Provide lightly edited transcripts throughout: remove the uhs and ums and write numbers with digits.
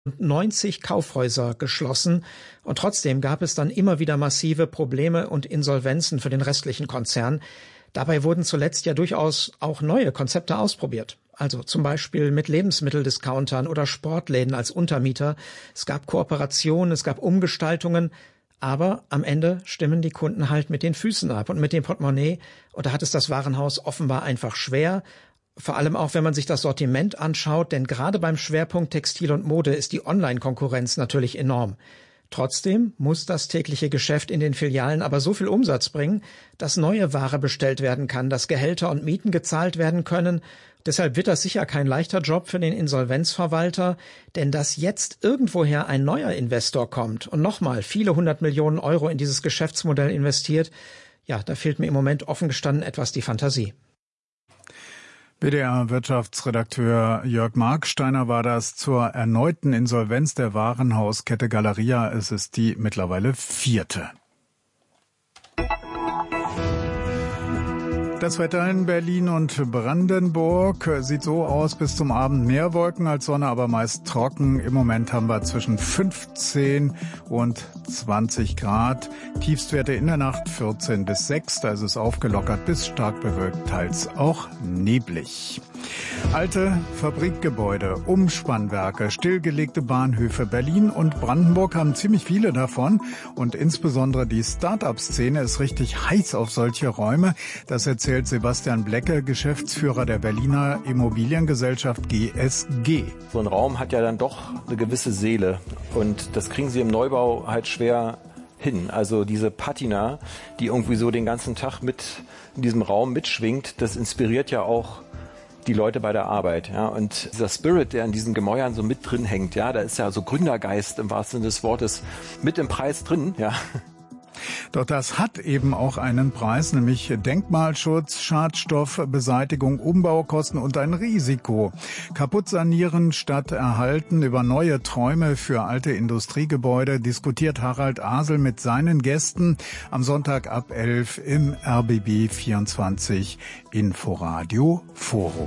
90 Kaufhäuser geschlossen und trotzdem gab es dann immer wieder massive Probleme und Insolvenzen für den restlichen Konzern. Dabei wurden zuletzt ja durchaus auch neue Konzepte ausprobiert. Also zum Beispiel mit Lebensmitteldiscountern oder Sportläden als Untermieter. Es gab Kooperationen, es gab Umgestaltungen, aber am Ende stimmen die Kunden halt mit den Füßen ab und mit dem Portemonnaie. Und da hat es das Warenhaus offenbar einfach schwer. Vor allem auch, wenn man sich das Sortiment anschaut, denn gerade beim Schwerpunkt Textil und Mode ist die Online-Konkurrenz natürlich enorm. Trotzdem muss das tägliche Geschäft in den Filialen aber so viel Umsatz bringen, dass neue Ware bestellt werden kann, dass Gehälter und Mieten gezahlt werden können. Deshalb wird das sicher kein leichter Job für den Insolvenzverwalter, denn dass jetzt irgendwoher ein neuer Investor kommt und nochmal viele 100 Millionen Euro in dieses Geschäftsmodell investiert, ja, da fehlt mir im Moment offen gestanden etwas die Fantasie. WDR-Wirtschaftsredakteur Jörg Marksteiner war das zur erneuten Insolvenz der Warenhauskette Galeria. Es ist die mittlerweile 4. Das Wetter in Berlin und Brandenburg sieht so aus, bis zum Abend mehr Wolken als Sonne, aber meist trocken. Im Moment haben wir zwischen 15 und 20 Grad. Tiefstwerte in der Nacht 14 bis 6. Da ist es aufgelockert bis stark bewölkt, teils auch neblig. Alte Fabrikgebäude, Umspannwerke, stillgelegte Bahnhöfe. Berlin und Brandenburg haben ziemlich viele davon. Und insbesondere die Start-up-Szene ist richtig heiß auf solche Räume. Das erzählt Sebastian Blecke, Geschäftsführer der Berliner Immobiliengesellschaft GSG. So ein Raum hat ja dann doch eine gewisse Seele. Und das kriegen Sie im Neubau halt schwer hin. Also diese Patina, die irgendwie so den ganzen Tag mit in diesem Raum mitschwingt, das inspiriert ja auch die Leute bei der Arbeit, ja, und dieser Spirit, der in diesen Gemäuern so mit drin hängt, ja, da ist ja so Gründergeist im wahrsten Sinne des Wortes mit im Preis drin, ja. Doch das hat eben auch einen Preis, nämlich Denkmalschutz, Schadstoffbeseitigung, Umbaukosten und ein Risiko. Kaputt sanieren statt erhalten, über neue Träume für alte Industriegebäude diskutiert Harald Asel mit seinen Gästen am Sonntag ab 11 im RBB 24 Inforadio Forum.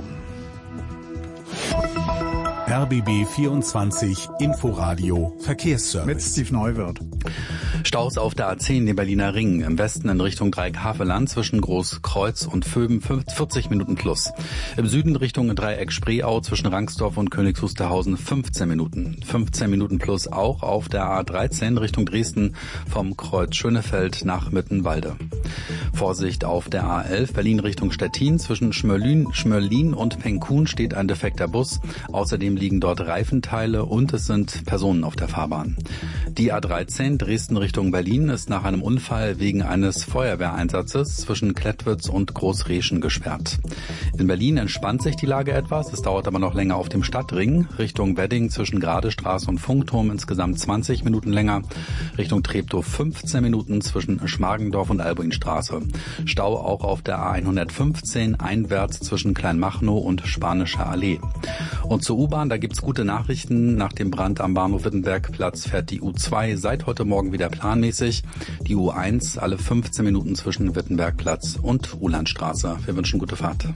RBB 24 Inforadio Verkehrsservice. Mit Steve Neuwirth. Staus auf der A10, den Berliner Ring. Im Westen in Richtung Dreieck-Havelland zwischen Großkreuz und Vöben 40 Minuten plus. Im Süden Richtung Dreieck Spreeau zwischen Rangsdorf und Königs Wusterhausen 15 Minuten. 15 Minuten plus auch auf der A13 Richtung Dresden vom Kreuz Schönefeld nach Mittenwalde. Vorsicht auf der A11 Berlin Richtung Stettin. Zwischen Schmörlin und Penkun steht ein defekter Bus. Außerdem liegen dort Reifenteile und es sind Personen auf der Fahrbahn. Die A13 Dresden Richtung Berlin ist nach einem Unfall wegen eines Feuerwehreinsatzes zwischen Klettwitz und Großreschen gesperrt. In Berlin entspannt sich die Lage etwas. Es dauert aber noch länger auf dem Stadtring. Richtung Wedding zwischen Gradestraße und Funkturm insgesamt 20 Minuten länger. Richtung Treptow 15 Minuten zwischen Schmargendorf und Albuinstraße. Stau auch auf der A115 einwärts zwischen Kleinmachnow und Spanischer Allee. Und zur U-Bahn, da gibt's gute Nachrichten. Nach dem Brand am Bahnhof Wittenbergplatz fährt die U2 seit heute Morgen wieder planmäßig. Die U1 alle 15 Minuten zwischen Wittenbergplatz und Ulandstraße. Wir wünschen gute Fahrt.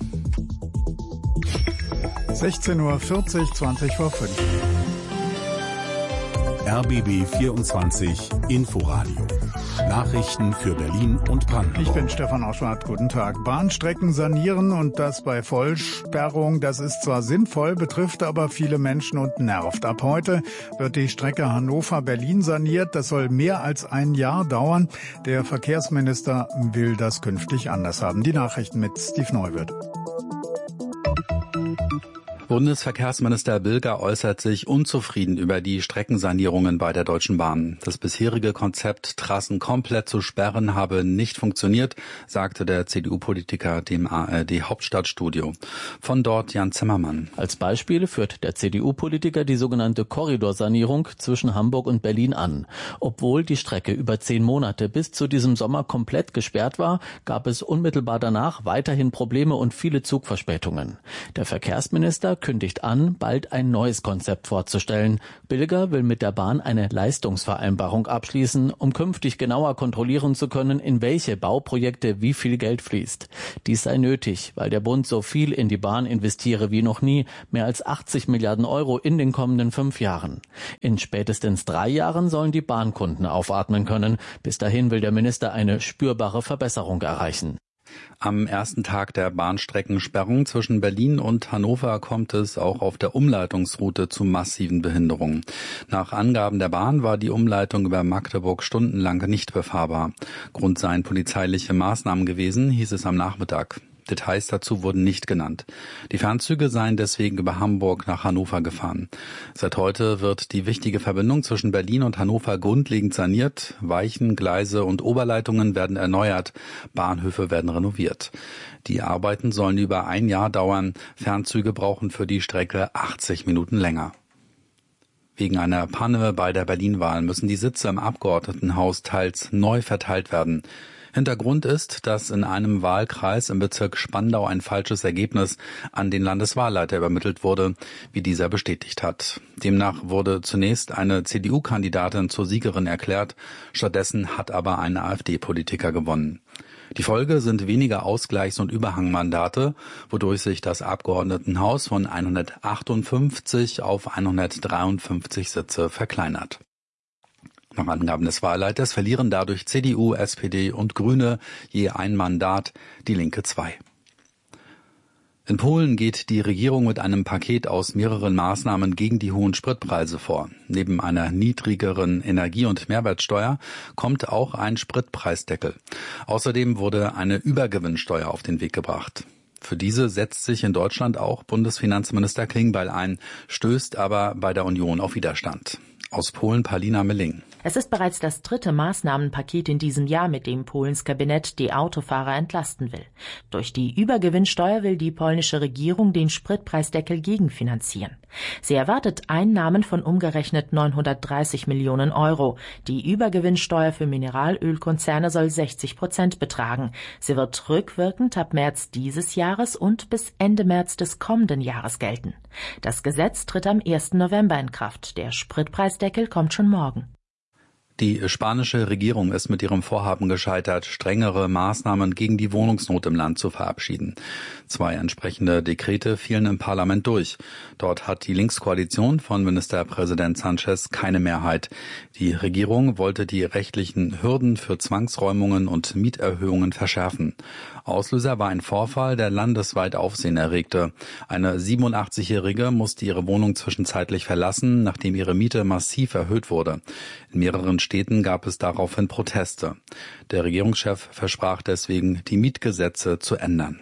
16:40 Uhr, 20 vor 5. RBB 24 Inforadio. Nachrichten für Berlin und Brandenburg. Ich bin Stefan Auschwart. Guten Tag. Bahnstrecken sanieren und das bei Vollsperrung, das ist zwar sinnvoll, betrifft aber viele Menschen und nervt. Ab heute wird die Strecke Hannover-Berlin saniert. Das soll mehr als ein Jahr dauern. Der Verkehrsminister will das künftig anders haben. Die Nachrichten mit Steve Neuwirth. Bundesverkehrsminister Bilger äußert sich unzufrieden über die Streckensanierungen bei der Deutschen Bahn. Das bisherige Konzept, Trassen komplett zu sperren, habe nicht funktioniert, sagte der CDU-Politiker dem ARD-Hauptstadtstudio. Von dort Jan Zimmermann. Als Beispiel führt der CDU-Politiker die sogenannte Korridorsanierung zwischen Hamburg und Berlin an. Obwohl die Strecke über 10 Monate bis zu diesem Sommer komplett gesperrt war, gab es unmittelbar danach weiterhin Probleme und viele Zugverspätungen. Der Verkehrsminister kündigt an, bald ein neues Konzept vorzustellen. Billiger will mit der Bahn eine Leistungsvereinbarung abschließen, um künftig genauer kontrollieren zu können, in welche Bauprojekte wie viel Geld fließt. Dies sei nötig, weil der Bund so viel in die Bahn investiere wie noch nie, mehr als 80 Milliarden Euro in den kommenden 5 Jahren. In spätestens 3 Jahren sollen die Bahnkunden aufatmen können. Bis dahin will der Minister eine spürbare Verbesserung erreichen. Am ersten Tag der Bahnstreckensperrung zwischen Berlin und Hannover kommt es auch auf der Umleitungsroute zu massiven Behinderungen. Nach Angaben der Bahn war die Umleitung über Magdeburg stundenlang nicht befahrbar. Grund seien polizeiliche Maßnahmen gewesen, hieß es am Nachmittag. Details dazu wurden nicht genannt. Die Fernzüge seien deswegen über Hamburg nach Hannover gefahren. Seit heute wird die wichtige Verbindung zwischen Berlin und Hannover grundlegend saniert. Weichen, Gleise und Oberleitungen werden erneuert. Bahnhöfe werden renoviert. Die Arbeiten sollen über 1 Jahr dauern. Fernzüge brauchen für die Strecke 80 Minuten länger. Wegen einer Panne bei der Berlin-Wahl müssen die Sitze im Abgeordnetenhaus teils neu verteilt werden. Hintergrund ist, dass in einem Wahlkreis im Bezirk Spandau ein falsches Ergebnis an den Landeswahlleiter übermittelt wurde, wie dieser bestätigt hat. Demnach wurde zunächst eine CDU-Kandidatin zur Siegerin erklärt, stattdessen hat aber ein AfD-Politiker gewonnen. Die Folge sind weniger Ausgleichs- und Überhangmandate, wodurch sich das Abgeordnetenhaus von 158 auf 153 Sitze verkleinert. Nach Angaben des Wahlleiters verlieren dadurch CDU, SPD und Grüne je 1 Mandat, die Linke 2. In Polen geht die Regierung mit einem Paket aus mehreren Maßnahmen gegen die hohen Spritpreise vor. Neben einer niedrigeren Energie- und Mehrwertsteuer kommt auch ein Spritpreisdeckel. Außerdem wurde eine Übergewinnsteuer auf den Weg gebracht. Für diese setzt sich in Deutschland auch Bundesfinanzminister Klingbeil ein, stößt aber bei der Union auf Widerstand. Aus Polen Palina Milling. Es ist bereits das 3. Maßnahmenpaket in diesem Jahr, mit dem Polens Kabinett die Autofahrer entlasten will. Durch die Übergewinnsteuer will die polnische Regierung den Spritpreisdeckel gegenfinanzieren. Sie erwartet Einnahmen von umgerechnet 930 Millionen Euro. Die Übergewinnsteuer für Mineralölkonzerne soll 60% betragen. Sie wird rückwirkend ab März dieses Jahres und bis Ende März des kommenden Jahres gelten. Das Gesetz tritt am 1. November in Kraft. Der Spritpreisdeckel kommt schon morgen. Die spanische Regierung ist mit ihrem Vorhaben gescheitert, strengere Maßnahmen gegen die Wohnungsnot im Land zu verabschieden. 2 entsprechende Dekrete fielen im Parlament durch. Dort hat die Linkskoalition von Ministerpräsident Sanchez keine Mehrheit. Die Regierung wollte die rechtlichen Hürden für Zwangsräumungen und Mieterhöhungen verschärfen. Auslöser war ein Vorfall, der landesweit Aufsehen erregte. Eine 87-Jährige musste ihre Wohnung zwischenzeitlich verlassen, nachdem ihre Miete massiv erhöht wurde. In mehreren Städten gab es daraufhin Proteste. Der Regierungschef versprach deswegen, die Mietgesetze zu ändern.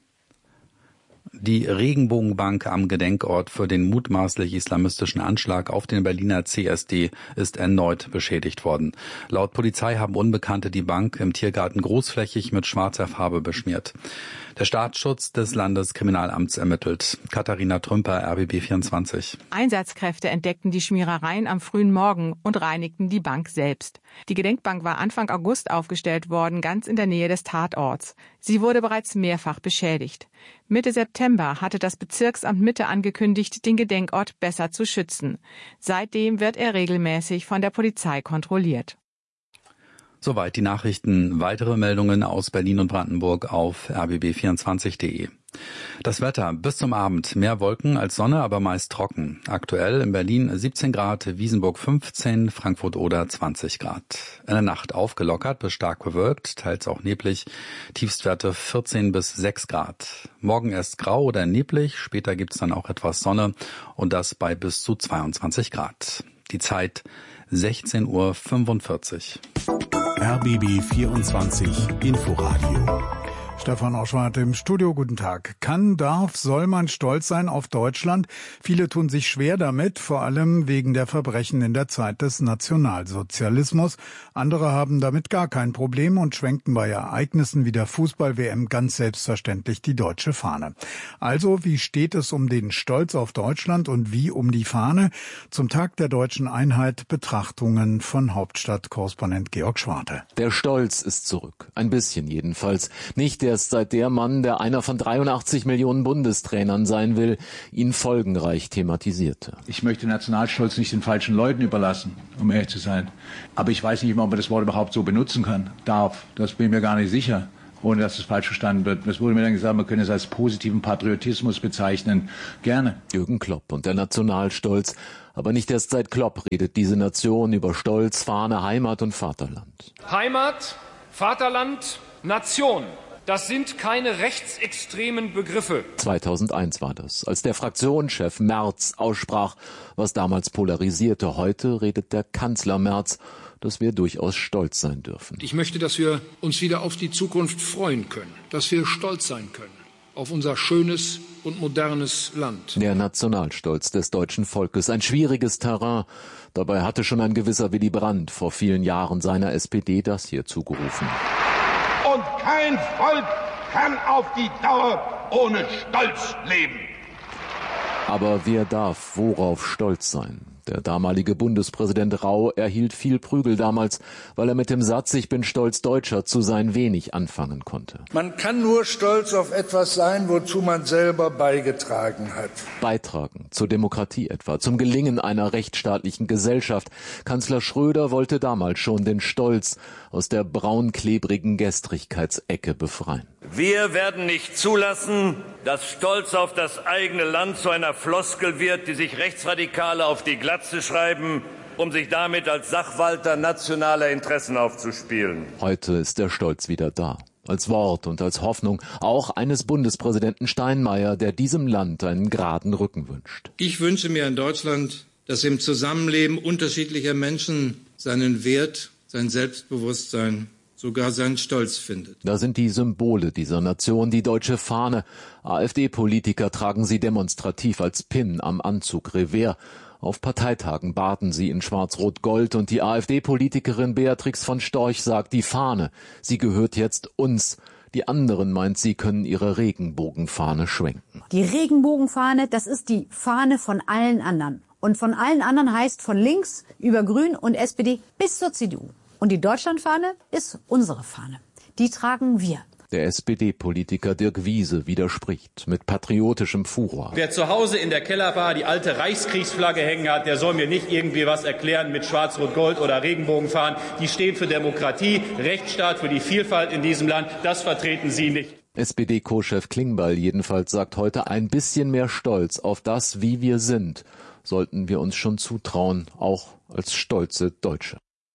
Die Regenbogenbank am Gedenkort für den mutmaßlich islamistischen Anschlag auf den Berliner CSD ist erneut beschädigt worden. Laut Polizei haben Unbekannte die Bank im Tiergarten großflächig mit schwarzer Farbe beschmiert. Der Staatsschutz des Landeskriminalamts ermittelt. Katharina Trümper, RBB 24. Einsatzkräfte entdeckten die Schmierereien am frühen Morgen und reinigten die Bank selbst. Die Gedenkbank war Anfang August aufgestellt worden, ganz in der Nähe des Tatorts. Sie wurde bereits mehrfach beschädigt. Mitte September hatte das Bezirksamt Mitte angekündigt, den Gedenkort besser zu schützen. Seitdem wird er regelmäßig von der Polizei kontrolliert. Soweit die Nachrichten. Weitere Meldungen aus Berlin und Brandenburg auf rbb24.de. Das Wetter bis zum Abend. Mehr Wolken als Sonne, aber meist trocken. Aktuell in Berlin 17 Grad, Wiesenburg 15, Frankfurt-Oder 20 Grad. In der Nacht aufgelockert bis stark bewölkt, teils auch neblig. Tiefstwerte 14 bis 6 Grad. Morgen erst grau oder neblig, später gibt's dann auch etwas Sonne und das bei bis zu 22 Grad. Die Zeit 16:45 Uhr. RBB 24 Inforadio. Stefan Oschwart im Studio, guten Tag. Kann, darf, soll man stolz sein auf Deutschland? Viele tun sich schwer damit, vor allem wegen der Verbrechen in der Zeit des Nationalsozialismus. Andere haben damit gar kein Problem und schwenken bei Ereignissen wie der Fußball-WM ganz selbstverständlich die deutsche Fahne. Also, wie steht es um den Stolz auf Deutschland und wie um die Fahne? Zum Tag der deutschen Einheit Betrachtungen von Hauptstadtkorrespondent Georg Schwarte. Der Stolz ist zurück. Ein bisschen jedenfalls. Nicht der erst seit der Mann, der einer von 83 Millionen Bundestrainern sein will, ihn folgenreich thematisierte. Ich möchte Nationalstolz nicht den falschen Leuten überlassen, um ehrlich zu sein. Aber ich weiß nicht immer, ob man das Wort überhaupt so benutzen darf. Das bin ich mir gar nicht sicher, ohne dass es falsch verstanden wird. Es wurde mir dann gesagt, man könne es als positiven Patriotismus bezeichnen. Gerne. Jürgen Klopp und der Nationalstolz. Aber nicht erst seit Klopp redet diese Nation über Stolz, Fahne, Heimat und Vaterland. Heimat, Vaterland, Nation. Das sind keine rechtsextremen Begriffe. 2001 war das, als der Fraktionschef Merz aussprach, was damals polarisierte. Heute redet der Kanzler Merz, dass wir durchaus stolz sein dürfen. Ich möchte, dass wir uns wieder auf die Zukunft freuen können, dass wir stolz sein können auf unser schönes und modernes Land. Der Nationalstolz des deutschen Volkes, ein schwieriges Terrain. Dabei hatte schon ein gewisser Willy Brandt vor vielen Jahren seiner SPD das hier zugerufen. Und kein Volk kann auf die Dauer ohne Stolz leben. Aber wer darf worauf stolz sein? Der damalige Bundespräsident Rau erhielt viel Prügel damals, weil er mit dem Satz »Ich bin stolz Deutscher« zu sein wenig anfangen konnte. Man kann nur stolz auf etwas sein, wozu man selber beigetragen hat. Beitragen zur Demokratie etwa, zum Gelingen einer rechtsstaatlichen Gesellschaft. Kanzler Schröder wollte damals schon den Stolz aus der braunklebrigen Gestrigkeitsecke befreien. Wir werden nicht zulassen, dass Stolz auf das eigene Land zu einer Floskel wird, die sich Rechtsradikale auf die Glatze schreiben, um sich damit als Sachwalter nationaler Interessen aufzuspielen. Heute ist der Stolz wieder da. Als Wort und als Hoffnung auch eines Bundespräsidenten Steinmeier, der diesem Land einen geraden Rücken wünscht. Ich wünsche mir ein Deutschland, das im Zusammenleben unterschiedlicher Menschen seinen Wert, sein Selbstbewusstsein, sogar seinen Stolz findet. Da sind die Symbole dieser Nation, die deutsche Fahne. AfD-Politiker tragen sie demonstrativ als Pin am Anzug Revers. Auf Parteitagen baden sie in Schwarz-Rot-Gold und die AfD-Politikerin Beatrix von Storch sagt, die Fahne, sie gehört jetzt uns. Die anderen, meint sie, können ihre Regenbogenfahne schwenken. Die Regenbogenfahne, das ist die Fahne von allen anderen. Und von allen anderen heißt von links über Grün und SPD bis zur CDU. Und die Deutschlandfahne ist unsere Fahne. Die tragen wir. Der SPD-Politiker Dirk Wiese widerspricht mit patriotischem Furor. Wer zu Hause in der Kellerbar die alte Reichskriegsflagge hängen hat, der soll mir nicht irgendwie was erklären mit Schwarz-Rot-Gold oder Regenbogenfahnen. Die stehen für Demokratie, Rechtsstaat, für die Vielfalt in diesem Land. Das vertreten Sie nicht. SPD-Co-Chef Klingbeil jedenfalls sagt heute, ein bisschen mehr Stolz auf das, wie wir sind, sollten wir uns schon zutrauen, auch als stolze Deutsche.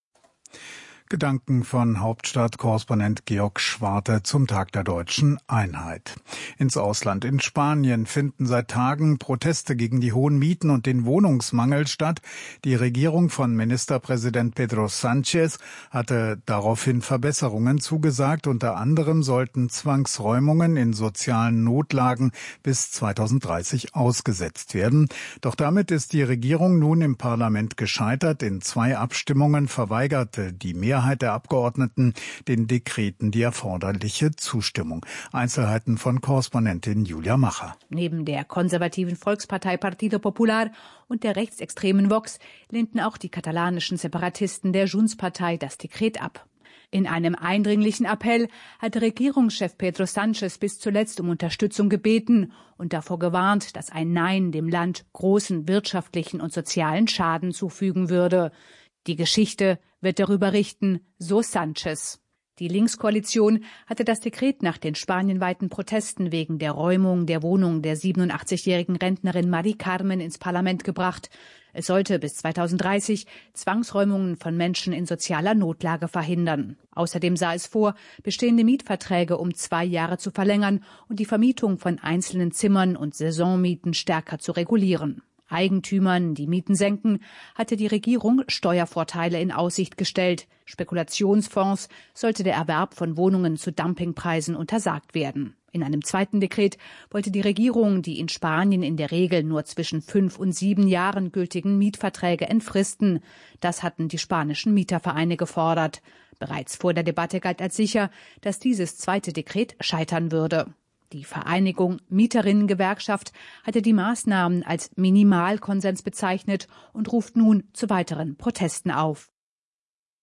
Gedanken von Hauptstadtkorrespondent Georg Schwarte zum Tag der deutschen Einheit. Ins Ausland. In Spanien finden seit Tagen Proteste gegen die hohen Mieten und den Wohnungsmangel statt. Die Regierung von Ministerpräsident Pedro Sánchez hatte daraufhin Verbesserungen zugesagt. Unter anderem sollten Zwangsräumungen in sozialen Notlagen bis 2030 ausgesetzt werden. Doch damit ist die Regierung nun im Parlament gescheitert. In 2 Abstimmungen verweigerte die Mehrheit der Abgeordneten den Dekreten die erforderliche Zustimmung. Einzelheiten von Korrespondentin Julia Macher. Neben der konservativen Volkspartei Partido Popular und der rechtsextremen Vox lehnten auch die katalanischen Separatisten der Junts-Partei das Dekret ab. In einem eindringlichen Appell hatte Regierungschef Pedro Sánchez bis zuletzt um Unterstützung gebeten und davor gewarnt, dass ein Nein dem Land großen wirtschaftlichen und sozialen Schaden zufügen würde. Die Geschichte wird darüber richten, so Sánchez. Die Linkskoalition hatte das Dekret nach den spanienweiten Protesten wegen der Räumung der Wohnung der 87-jährigen Rentnerin Mari Carmen ins Parlament gebracht. Es sollte bis 2030 Zwangsräumungen von Menschen in sozialer Notlage verhindern. Außerdem sah es vor, bestehende Mietverträge um 2 Jahre zu verlängern und die Vermietung von einzelnen Zimmern und Saisonmieten stärker zu regulieren. Eigentümern, die Mieten senken, hatte die Regierung Steuervorteile in Aussicht gestellt. Spekulationsfonds sollte der Erwerb von Wohnungen zu Dumpingpreisen untersagt werden. In einem zweiten Dekret wollte die Regierung die in Spanien in der Regel nur zwischen 5 und 7 Jahren gültigen Mietverträge entfristen. Das hatten die spanischen Mietervereine gefordert. Bereits vor der Debatte galt als sicher, dass dieses zweite Dekret scheitern würde. Die Vereinigung Mieterinnengewerkschaft hatte die Maßnahmen als Minimalkonsens bezeichnet und ruft nun zu weiteren Protesten auf.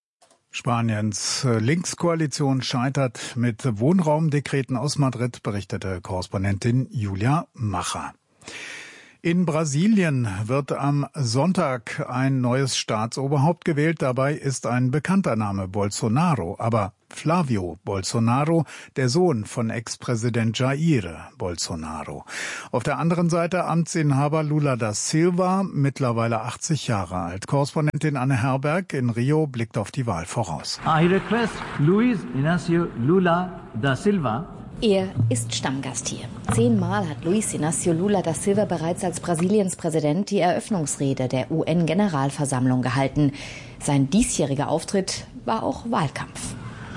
Spaniens Linkskoalition scheitert mit Wohnraumdekreten aus Madrid, berichtete Korrespondentin Julia Macher. In Brasilien wird am Sonntag ein neues Staatsoberhaupt gewählt. Dabei ist ein bekannter Name, Bolsonaro. Aber Flávio Bolsonaro, der Sohn von Ex-Präsident Jair Bolsonaro. Auf der anderen Seite Amtsinhaber Lula da Silva, mittlerweile 80 Jahre alt. Korrespondentin Anne Herberg in Rio blickt auf die Wahl voraus. I request Luiz Inácio Lula da Silva. Er ist Stammgast hier. 10-mal hat Luiz Inácio Lula da Silva bereits als Brasiliens Präsident die Eröffnungsrede der UN-Generalversammlung gehalten. Sein diesjähriger Auftritt war auch Wahlkampf.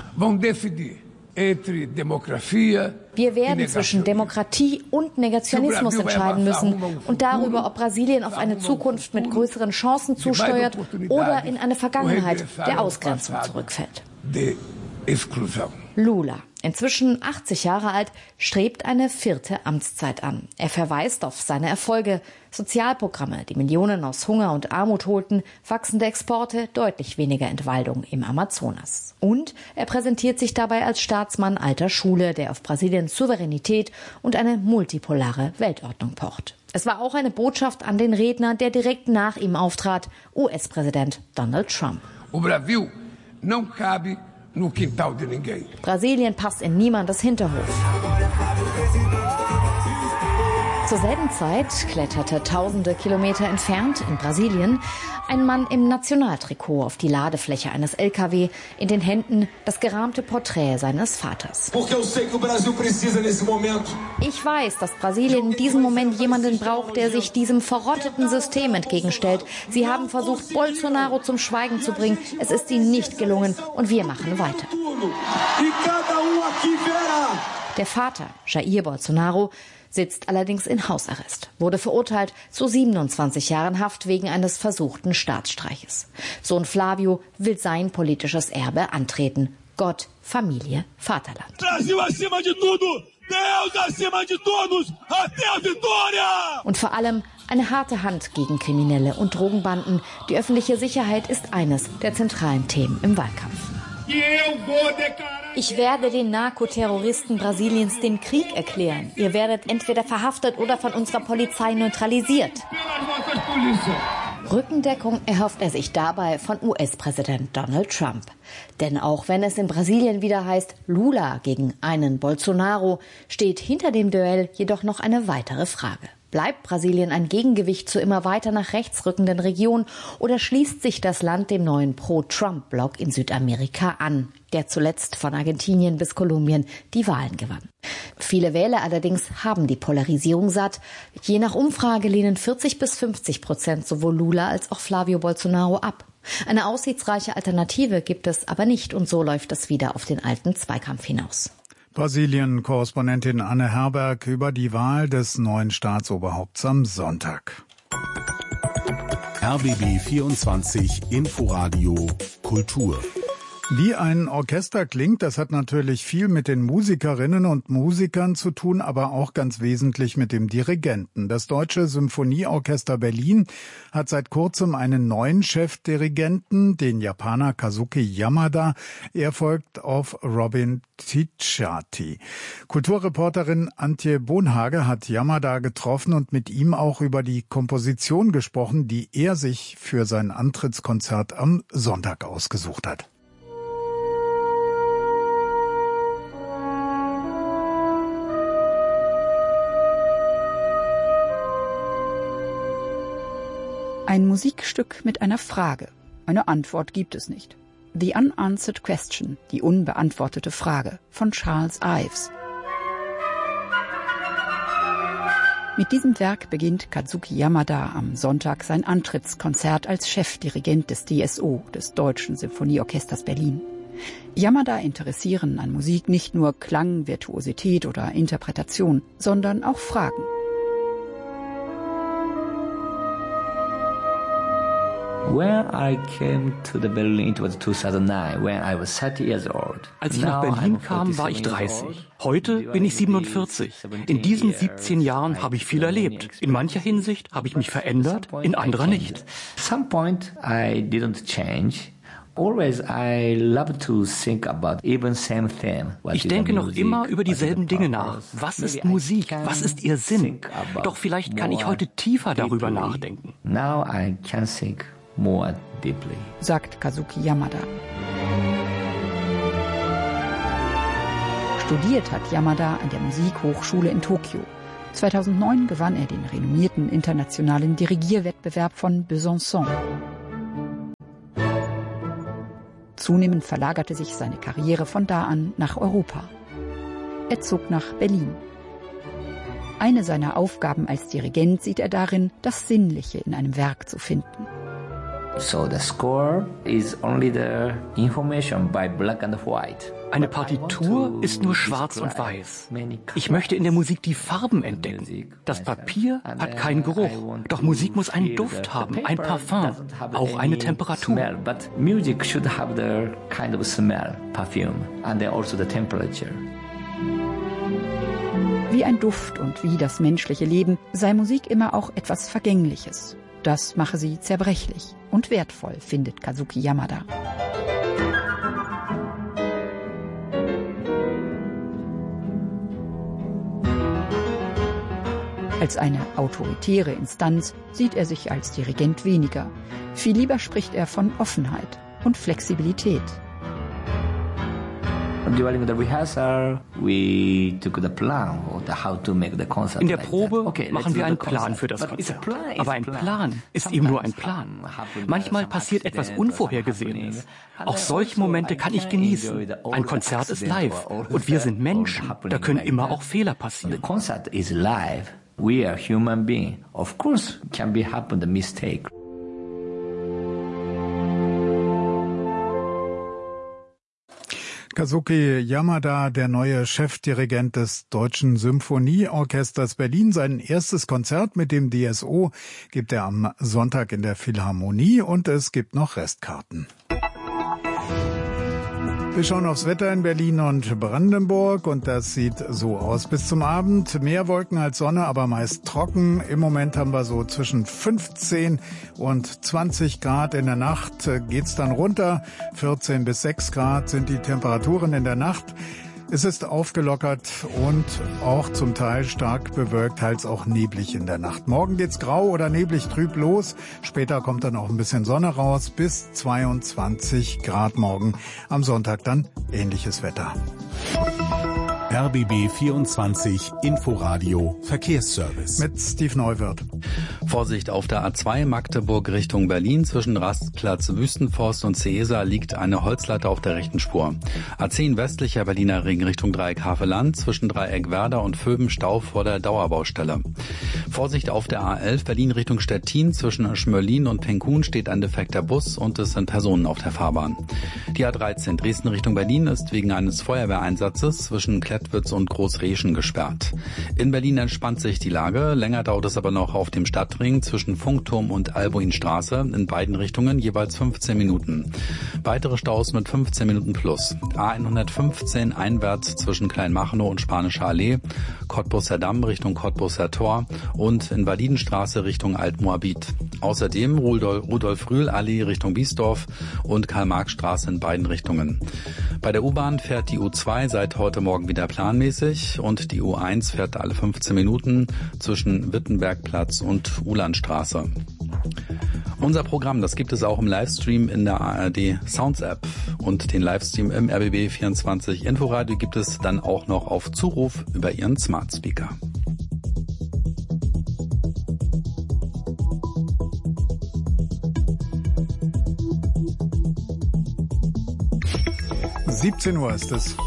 Wir werden zwischen Demokratie und Negationismus entscheiden müssen und darüber, ob Brasilien auf eine Zukunft mit größeren Chancen zusteuert oder in eine Vergangenheit der Ausgrenzung zurückfällt. Lula, inzwischen 80 Jahre alt, strebt eine 4. Amtszeit an. Er verweist auf seine Erfolge, Sozialprogramme, die Millionen aus Hunger und Armut holten, wachsende Exporte, deutlich weniger Entwaldung im Amazonas. Und er präsentiert sich dabei als Staatsmann alter Schule, der auf Brasiliens Souveränität und eine multipolare Weltordnung pocht. Es war auch eine Botschaft an den Redner, der direkt nach ihm auftrat, US-Präsident Donald Trump. Brasilien passt in niemandes Hinterhof. Zur selben Zeit kletterte tausende Kilometer entfernt in Brasilien ein Mann im Nationaltrikot auf die Ladefläche eines LKW, in den Händen das gerahmte Porträt seines Vaters. Ich weiß, dass Brasilien in diesem Moment jemanden braucht, der sich diesem verrotteten System entgegenstellt. Sie haben versucht, Bolsonaro zum Schweigen zu bringen. Es ist ihnen nicht gelungen und wir machen weiter. Der Vater, Jair Bolsonaro, sitzt allerdings in Hausarrest, wurde verurteilt zu 27 Jahren Haft wegen eines versuchten Staatsstreiches. Sohn Flávio will sein politisches Erbe antreten. Gott, Familie, Vaterland. Und vor allem eine harte Hand gegen Kriminelle und Drogenbanden. Die öffentliche Sicherheit ist eines der zentralen Themen im Wahlkampf. Ich werde den Narkoterroristen Brasiliens den Krieg erklären. Ihr werdet entweder verhaftet oder von unserer Polizei neutralisiert. Rückendeckung erhofft er sich dabei von US-Präsident Donald Trump. Denn auch wenn es in Brasilien wieder heißt Lula gegen einen Bolsonaro, steht hinter dem Duell jedoch noch eine weitere Frage. Bleibt Brasilien ein Gegengewicht zur immer weiter nach rechts rückenden Region oder schließt sich das Land dem neuen Pro-Trump-Block in Südamerika an, der zuletzt von Argentinien bis Kolumbien die Wahlen gewann? Viele Wähler allerdings haben die Polarisierung satt. Je nach Umfrage lehnen 40-50% sowohl Lula als auch Flávio Bolsonaro ab. Eine aussichtsreiche Alternative gibt es aber nicht und so läuft es wieder auf den alten Zweikampf hinaus. Brasilien-Korrespondentin Anne Herberg über die Wahl des neuen Staatsoberhaupts am Sonntag. RBB 24 Inforadio Kultur. Wie ein Orchester klingt, das hat natürlich viel mit den Musikerinnen und Musikern zu tun, aber auch ganz wesentlich mit dem Dirigenten. Das Deutsche Symphonieorchester Berlin hat seit kurzem einen neuen Chefdirigenten, den Japaner Kazuki Yamada. Er folgt auf Robin Ticciati. Kulturreporterin Antje Bonhage hat Yamada getroffen und mit ihm auch über die Komposition gesprochen, die er sich für sein Antrittskonzert am Sonntag ausgesucht hat. Ein Musikstück mit einer Frage. Eine Antwort gibt es nicht. The Unanswered Question, die unbeantwortete Frage, von Charles Ives. Mit diesem Werk beginnt Kazuki Yamada am Sonntag sein Antrittskonzert als Chefdirigent des DSO, des Deutschen Symphonieorchesters Berlin. Yamada interessieren an Musik nicht nur Klang, Virtuosität oder Interpretation, sondern auch Fragen. Als ich nach Berlin kam, war ich 30. Heute bin ich 47. In diesen 17 Jahren habe ich viel erlebt. In mancher Hinsicht habe ich mich verändert, in anderer nicht. Ich denke noch immer über dieselben Dinge nach. Was ist Musik? Was ist ihr Sinn? Doch vielleicht kann ich heute tiefer darüber nachdenken. Sagt Kazuki Yamada. Studiert hat Yamada an der Musikhochschule in Tokio. 2009 gewann er den renommierten internationalen Dirigierwettbewerb von Besançon. Zunehmend verlagerte sich seine Karriere von da an nach Europa. Er zog nach Berlin. Eine seiner Aufgaben als Dirigent sieht er darin, das Sinnliche in einem Werk zu finden. Eine Partitur ist nur schwarz und weiß. Ich möchte in der Musik die Farben entdecken. Das Papier hat keinen Geruch, doch Musik muss einen Duft haben, ein Parfum, auch eine Temperatur. Wie ein Duft und wie das menschliche Leben sei Musik immer auch etwas Vergängliches. Das mache sie zerbrechlich und wertvoll, findet Kazuki Yamada. Als eine autoritäre Instanz sieht er sich als Dirigent weniger. Viel lieber spricht er von Offenheit und Flexibilität. In der Probe machen wir einen Plan für das Konzert. Aber ein Plan ist eben nur ein Plan. Manchmal passiert etwas Unvorhergesehenes. Auch solche Momente kann ich genießen. Ein Konzert ist live und wir sind Menschen. Da können immer auch Fehler passieren. We are human beings. Of course, can be happen the mistake. Kazuki Yamada, der neue Chefdirigent des Deutschen Symphonieorchesters Berlin. Sein erstes Konzert mit dem DSO gibt er am Sonntag in der Philharmonie und es gibt noch Restkarten. Wir schauen aufs Wetter in Berlin und Brandenburg und das sieht so aus. Bis zum Abend mehr Wolken als Sonne, aber meist trocken. Im Moment haben wir so zwischen 15 und 20 Grad. In der Nacht geht's dann runter. 14 bis 6 Grad sind die Temperaturen in der Nacht. Es ist aufgelockert und auch zum Teil stark bewölkt, teils auch neblig in der Nacht. Morgen geht's grau oder neblig trüb los. Später kommt dann auch ein bisschen Sonne raus. Bis 22 Grad morgen. Am Sonntag dann ähnliches Wetter. RBB 24 Inforadio Verkehrsservice. Mit Steve Neuwirth. Vorsicht auf der A2 Magdeburg Richtung Berlin. Zwischen Rastplatz Wüstenforst und Seesa liegt eine Holzlatte auf der rechten Spur. A10 westlicher Berliner Ring Richtung Dreieck Haveland. Zwischen Dreieck Werder und Vöben Stau vor der Dauerbaustelle. Vorsicht auf der A11 Berlin Richtung Stettin. Zwischen Schmöllin und Penkun steht ein defekter Bus und es sind Personen auf der Fahrbahn. Die A13 Dresden Richtung Berlin ist wegen eines Feuerwehreinsatzes zwischen Klettwitz und Großreschen gesperrt. In Berlin entspannt sich die Lage. Länger dauert es aber noch auf dem Stadtring zwischen Funkturm und Albuinstraße. In beiden Richtungen jeweils 15 Minuten. Weitere Staus mit 15 Minuten plus. A115 einwärts zwischen Kleinmachnow und Spanischer Allee. Cottbuser Damm Richtung Cottbuser Tor und Invalidenstraße Richtung Altmoabit. Außerdem Rudolf-Rühl-Allee Richtung Biesdorf und Karl-Marx-Straße in beiden Richtungen. Bei der U-Bahn fährt die U2 seit heute Morgen wieder planmäßig und die U1 fährt alle 15 Minuten zwischen Wittenbergplatz und Ulandstraße. Unser Programm, das gibt es auch im Livestream in der ARD Sounds App und den Livestream im RBB 24 Inforadio gibt es dann auch noch auf Zuruf über Ihren Smart Speaker. Uhr ist es.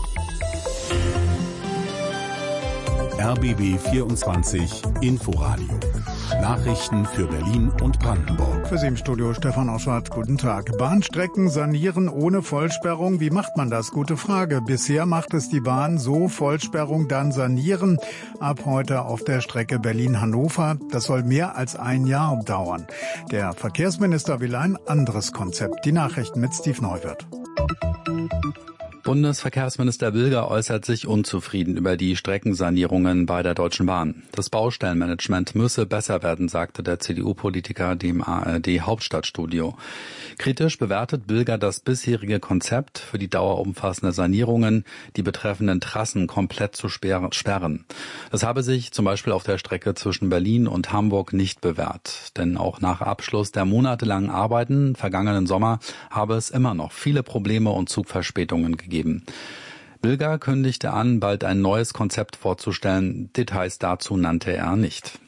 RBB 24 Inforadio. Nachrichten für Berlin und Brandenburg. Für Sie im Studio Stefan Oschwart, guten Tag. Bahnstrecken sanieren ohne Vollsperrung. Wie macht man das? Gute Frage. Bisher macht es die Bahn so, Vollsperrung, dann sanieren. Ab heute auf der Strecke Berlin-Hannover. Das soll mehr als ein Jahr dauern. Der Verkehrsminister will ein anderes Konzept. Die Nachrichten mit Steve Neuwirth. Bundesverkehrsminister Wilger äußert sich unzufrieden über die Streckensanierungen bei der Deutschen Bahn. Das Baustellenmanagement müsse besser werden, sagte der CDU-Politiker dem ARD-Hauptstadtstudio. Kritisch bewertet Bilger das bisherige Konzept für die dauerumfassende Sanierungen, die betreffenden Trassen komplett zu sperren. Das habe sich zum Beispiel auf der Strecke zwischen Berlin und Hamburg nicht bewährt. Denn auch nach Abschluss der monatelangen Arbeiten vergangenen Sommer habe es immer noch viele Probleme und Zugverspätungen gegeben. Bilger kündigte an, bald ein neues Konzept vorzustellen. Details dazu nannte er nicht.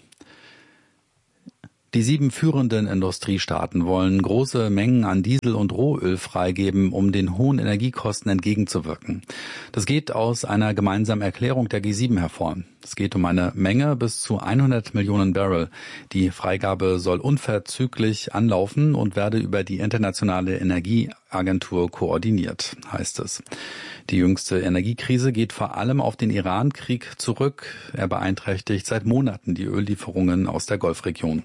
Die 7 führenden Industriestaaten wollen große Mengen an Diesel und Rohöl freigeben, um den hohen Energiekosten entgegenzuwirken. Das geht aus einer gemeinsamen Erklärung der G7 hervor. Es geht um eine Menge bis zu 100 Millionen Barrel. Die Freigabe soll unverzüglich anlaufen und werde über die Internationale Energieagentur koordiniert, heißt es. Die jüngste Energiekrise geht vor allem auf den Iran-Krieg zurück. Er beeinträchtigt seit Monaten die Öllieferungen aus der Golfregion.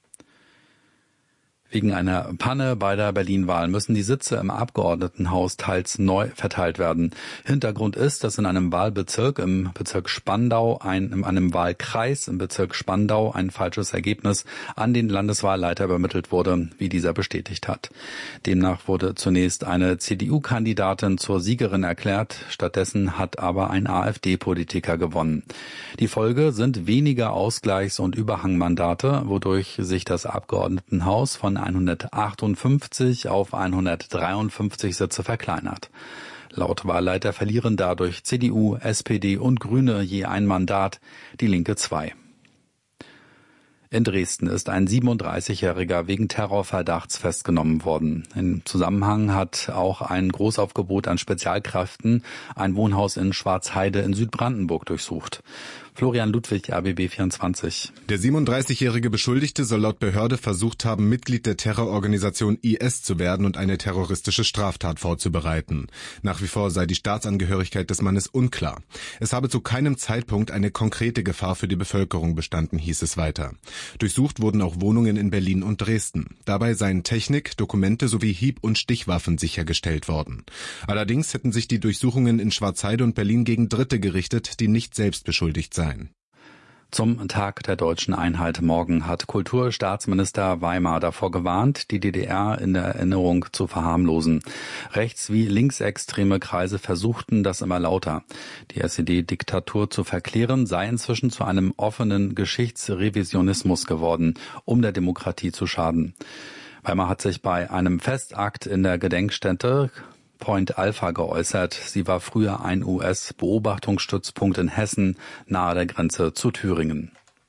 Wegen einer Panne bei der Berlin-Wahl müssen die Sitze im Abgeordnetenhaus teils neu verteilt werden. Hintergrund ist, dass in einem Wahlbezirk im Bezirk Spandau, in einem Wahlkreis im Bezirk Spandau ein falsches Ergebnis an den Landeswahlleiter übermittelt wurde, wie dieser bestätigt hat. Demnach wurde zunächst eine CDU-Kandidatin zur Siegerin erklärt, stattdessen hat aber ein AfD-Politiker gewonnen. Die Folge sind weniger Ausgleichs- und Überhangmandate, wodurch sich das Abgeordnetenhaus von 158 auf 153 Sitze verkleinert. Laut Wahlleiter verlieren dadurch CDU, SPD und Grüne je ein Mandat, die Linke 2. In Dresden ist ein 37-Jähriger wegen Terrorverdachts festgenommen worden. Im Zusammenhang hat auch ein Großaufgebot an Spezialkräften ein Wohnhaus in Schwarzheide in Südbrandenburg durchsucht. Florian Ludwig, RBB 24. Der 37-jährige Beschuldigte soll laut Behörde versucht haben, Mitglied der Terrororganisation IS zu werden und eine terroristische Straftat vorzubereiten. Nach wie vor sei die Staatsangehörigkeit des Mannes unklar. Es habe zu keinem Zeitpunkt eine konkrete Gefahr für die Bevölkerung bestanden, hieß es weiter. Durchsucht wurden auch Wohnungen in Berlin und Dresden. Dabei seien Technik, Dokumente sowie Hieb- und Stichwaffen sichergestellt worden. Allerdings hätten sich die Durchsuchungen in Schwarzheide und Berlin gegen Dritte gerichtet, die nicht selbst beschuldigt seien. Zum Tag der deutschen Einheit morgen hat Kulturstaatsminister Weimar davor gewarnt, die DDR in der Erinnerung zu verharmlosen. Rechts- wie linksextreme Kreise versuchten das immer lauter. Die SED-Diktatur zu verklären sei inzwischen zu einem offenen Geschichtsrevisionismus geworden, um der Demokratie zu schaden. Weimar hat sich bei einem Festakt in der Gedenkstätte Point Alpha geäußert. Sie war früher ein US-Beobachtungsstützpunkt in Hessen, nahe der Grenze zu Thüringen.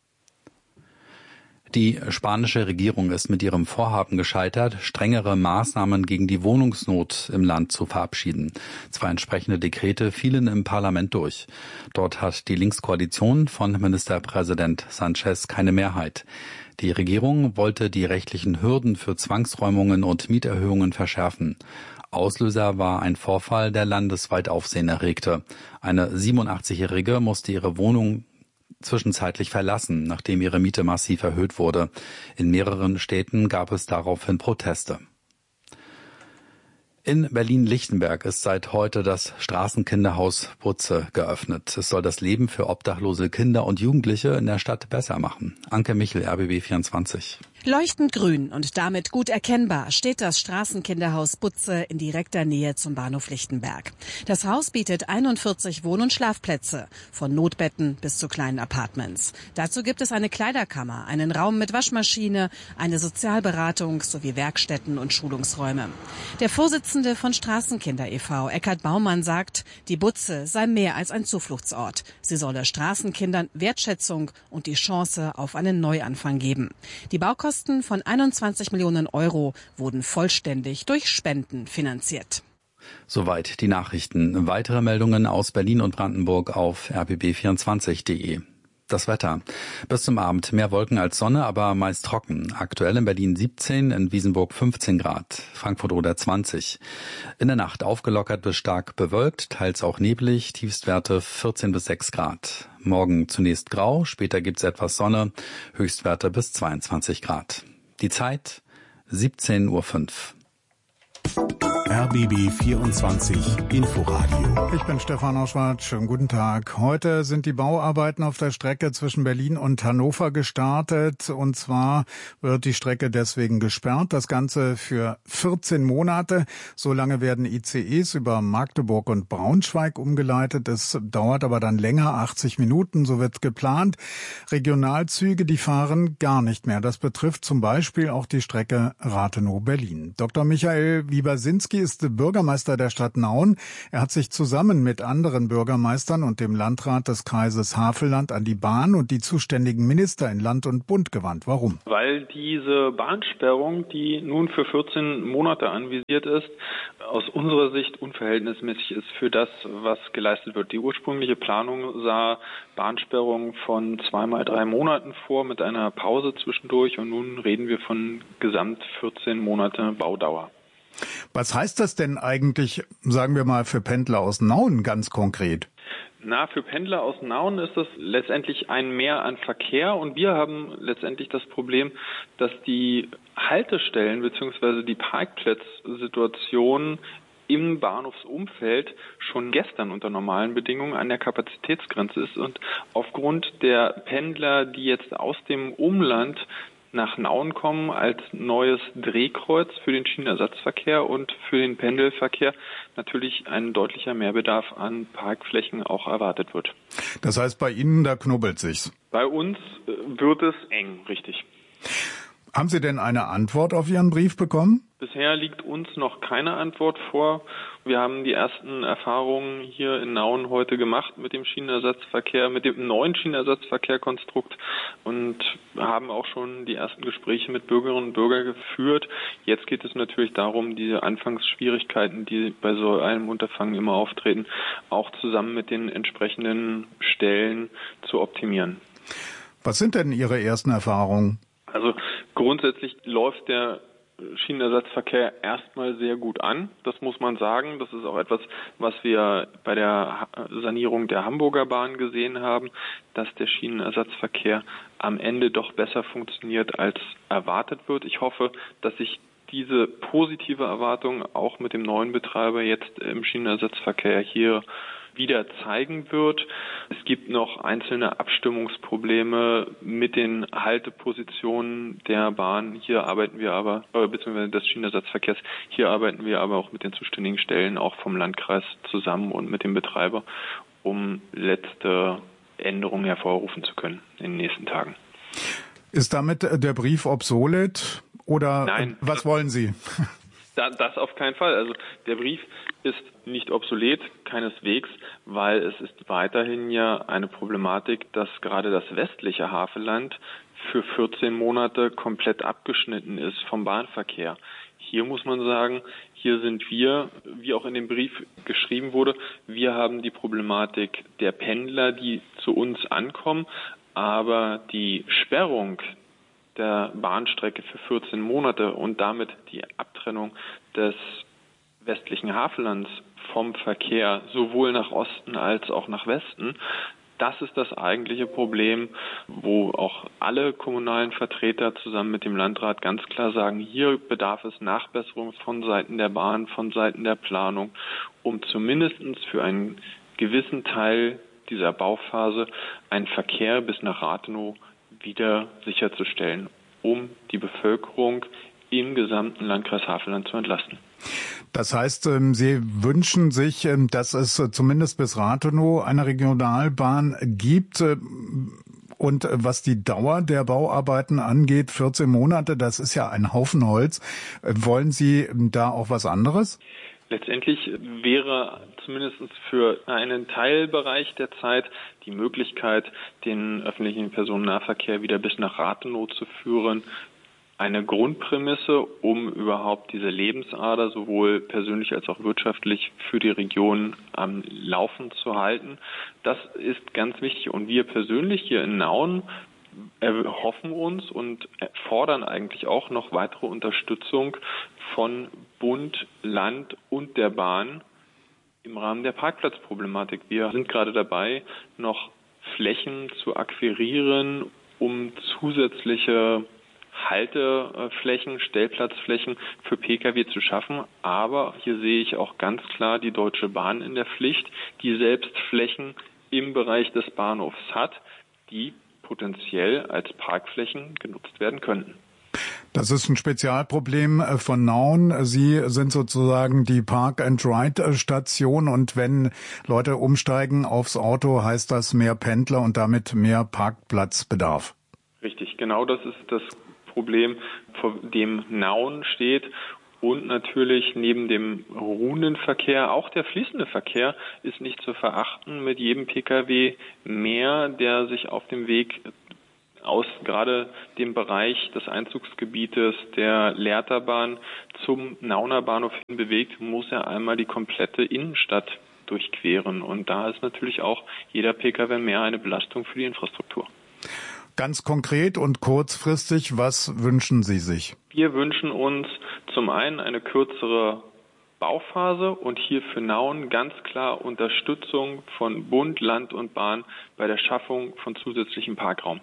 Die spanische Regierung ist mit ihrem Vorhaben gescheitert, strengere Maßnahmen gegen die Wohnungsnot im Land zu verabschieden. 2 entsprechende Dekrete fielen im Parlament durch. Dort hat die Linkskoalition von Ministerpräsident Sanchez keine Mehrheit. Die Regierung wollte die rechtlichen Hürden für Zwangsräumungen und Mieterhöhungen verschärfen. Auslöser war ein Vorfall, der landesweit Aufsehen erregte. Eine 87-Jährige musste ihre Wohnung zwischenzeitlich verlassen, nachdem ihre Miete massiv erhöht wurde. In mehreren Städten gab es daraufhin Proteste. In Berlin-Lichtenberg ist seit heute das Straßenkinderhaus Butze geöffnet. Es soll das Leben für obdachlose Kinder und Jugendliche in der Stadt besser machen. Anke Michel, RBB 24. Leuchtend grün und damit gut erkennbar steht das Straßenkinderhaus Butze in direkter Nähe zum Bahnhof Lichtenberg. Das Haus bietet 41 Wohn- und Schlafplätze, von Notbetten bis zu kleinen Apartments. Dazu gibt es eine Kleiderkammer, einen Raum mit Waschmaschine, eine Sozialberatung sowie Werkstätten und Schulungsräume. Der Vorsitzende von Straßenkinder e.V., Eckhard Baumann, sagt, die Butze sei mehr als ein Zufluchtsort. Sie solle Straßenkindern Wertschätzung und die Chance auf einen Neuanfang geben. Die Baukosten von 21 Millionen Euro wurden vollständig durch Spenden finanziert. Soweit die Nachrichten. Weitere Meldungen aus Berlin und Brandenburg auf rbb24.de. Das Wetter. Bis zum Abend mehr Wolken als Sonne, aber meist trocken. Aktuell in Berlin 17, in Wiesenburg 15 Grad, Frankfurt oder 20. In der Nacht aufgelockert bis stark bewölkt, teils auch neblig, Tiefstwerte 14 bis 6 Grad. Morgen zunächst grau, später gibt's etwas Sonne, Höchstwerte bis 22 Grad. Die Zeit 17:05 Uhr. RBB 24 Inforadio. Ich bin Stefan Oschwart. Schönen guten Tag. Heute sind die Bauarbeiten auf der Strecke zwischen Berlin und Hannover gestartet. Und zwar wird die Strecke deswegen gesperrt. Das Ganze für 14 Monate. So lange werden ICEs über Magdeburg und Braunschweig umgeleitet. Es dauert aber dann länger, 80 Minuten. So wird geplant. Regionalzüge, die fahren gar nicht mehr. Das betrifft zum Beispiel auch die Strecke Rathenow-Berlin. Dr. Michael Wiebersinski ist Bürgermeister der Stadt Nauen. Er hat sich zusammen mit anderen Bürgermeistern und dem Landrat des Kreises Havelland an die Bahn und die zuständigen Minister in Land und Bund gewandt. Warum? Weil diese Bahnsperrung, die nun für 14 Monate anvisiert ist, aus unserer Sicht unverhältnismäßig ist für das, was geleistet wird. Die ursprüngliche Planung sah Bahnsperrungen von 2 mal 3 Monaten vor mit einer Pause zwischendurch und nun reden wir von gesamt 14 Monate Baudauer. Was heißt das denn eigentlich, sagen wir mal, für Pendler aus Nauen ganz konkret? Für Pendler aus Nauen ist das letztendlich ein Mehr an Verkehr und wir haben letztendlich das Problem, dass die Haltestellen bzw. die Parkplatzsituation im Bahnhofsumfeld schon gestern unter normalen Bedingungen an der Kapazitätsgrenze ist und aufgrund der Pendler, die jetzt aus dem Umland nach Nauen kommen, als neues Drehkreuz für den Schienenersatzverkehr und für den Pendelverkehr natürlich ein deutlicher Mehrbedarf an Parkflächen auch erwartet wird. Das heißt, bei Ihnen, da knubbelt sich's? Bei uns wird es eng, richtig. Haben Sie denn eine Antwort auf Ihren Brief bekommen? Bisher liegt uns noch keine Antwort vor. Wir haben die ersten Erfahrungen hier in Nauen heute gemacht mit dem Schienenersatzverkehr, mit dem neuen Schienenersatzverkehrkonstrukt und haben auch schon die ersten Gespräche mit Bürgerinnen und Bürgern geführt. Jetzt geht es natürlich darum, diese Anfangsschwierigkeiten, die bei so einem Unterfangen immer auftreten, auch zusammen mit den entsprechenden Stellen zu optimieren. Was sind denn Ihre ersten Erfahrungen? Also grundsätzlich läuft der Schienenersatzverkehr erstmal sehr gut an. Das muss man sagen. Das ist auch etwas, was wir bei der Sanierung der Hamburger Bahn gesehen haben, dass der Schienenersatzverkehr am Ende doch besser funktioniert, als erwartet wird. Ich hoffe, dass sich diese positive Erwartung auch mit dem neuen Betreiber jetzt im Schienenersatzverkehr hier wieder zeigen wird. Es gibt noch einzelne Abstimmungsprobleme mit den Haltepositionen der Bahn. Hier arbeiten wir aber, beziehungsweise des Schienenersatzverkehrs, hier arbeiten wir aber auch mit den zuständigen Stellen, auch vom Landkreis zusammen und mit dem Betreiber, um letzte Änderungen hervorrufen zu können in den nächsten Tagen. Ist damit der Brief obsolet oder Nein, was wollen Sie? Das auf keinen Fall. Also der Brief ist nicht obsolet, keineswegs, weil es ist weiterhin ja eine Problematik, dass gerade das westliche Havelland für 14 Monate komplett abgeschnitten ist vom Bahnverkehr. Hier muss man sagen, hier sind wir, wie auch in dem Brief geschrieben wurde, wir haben die Problematik der Pendler, die zu uns ankommen, aber die Sperrung der Bahnstrecke für 14 Monate und damit die Abtrennung des westlichen Havellands vom Verkehr sowohl nach Osten als auch nach Westen, das ist das eigentliche Problem, wo auch alle kommunalen Vertreter zusammen mit dem Landrat ganz klar sagen, hier bedarf es Nachbesserung von Seiten der Bahn, von Seiten der Planung, um zumindest für einen gewissen Teil dieser Bauphase einen Verkehr bis nach Rathenow wieder sicherzustellen, um die Bevölkerung im gesamten Landkreis Havelland zu entlasten. Das heißt, Sie wünschen sich, dass es zumindest bis Rathenow eine Regionalbahn gibt. Und was die Dauer der Bauarbeiten angeht, 14 Monate, das ist ja ein Haufen Holz. Wollen Sie da auch was anderes? Letztendlich wäre zumindest für einen Teilbereich der Zeit die Möglichkeit, den öffentlichen Personennahverkehr wieder bis nach Rathenow zu führen, eine Grundprämisse, um überhaupt diese Lebensader sowohl persönlich als auch wirtschaftlich für die Region am Laufen zu halten. Das ist ganz wichtig und wir persönlich hier in Nauen erhoffen uns und fordern eigentlich auch noch weitere Unterstützung von Bund, Land und der Bahn im Rahmen der Parkplatzproblematik. Wir sind gerade dabei, noch Flächen zu akquirieren, um zusätzliche Halteflächen, Stellplatzflächen für Pkw zu schaffen. Aber hier sehe ich auch ganz klar die Deutsche Bahn in der Pflicht, die selbst Flächen im Bereich des Bahnhofs hat, die potenziell als Parkflächen genutzt werden könnten. Das ist ein Spezialproblem von Nauen. Sie sind sozusagen die Park-and-Ride-Station und wenn Leute umsteigen aufs Auto, heißt das mehr Pendler und damit mehr Parkplatzbedarf. Richtig, genau das ist das Problem, vor dem Nauen steht. Und natürlich neben dem ruhenden Verkehr, auch der fließende Verkehr ist nicht zu verachten. Mit jedem Pkw mehr, der sich auf dem Weg aus gerade dem Bereich des Einzugsgebietes der Lehrterbahn zum Nauner Bahnhof hin bewegt, muss er einmal die komplette Innenstadt durchqueren. Und da ist natürlich auch jeder Pkw mehr eine Belastung für die Infrastruktur. Ganz konkret und kurzfristig, was wünschen Sie sich? Wir wünschen uns zum einen eine kürzere Bauphase und hier für Nauen ganz klar Unterstützung von Bund, Land und Bahn bei der Schaffung von zusätzlichem Parkraum.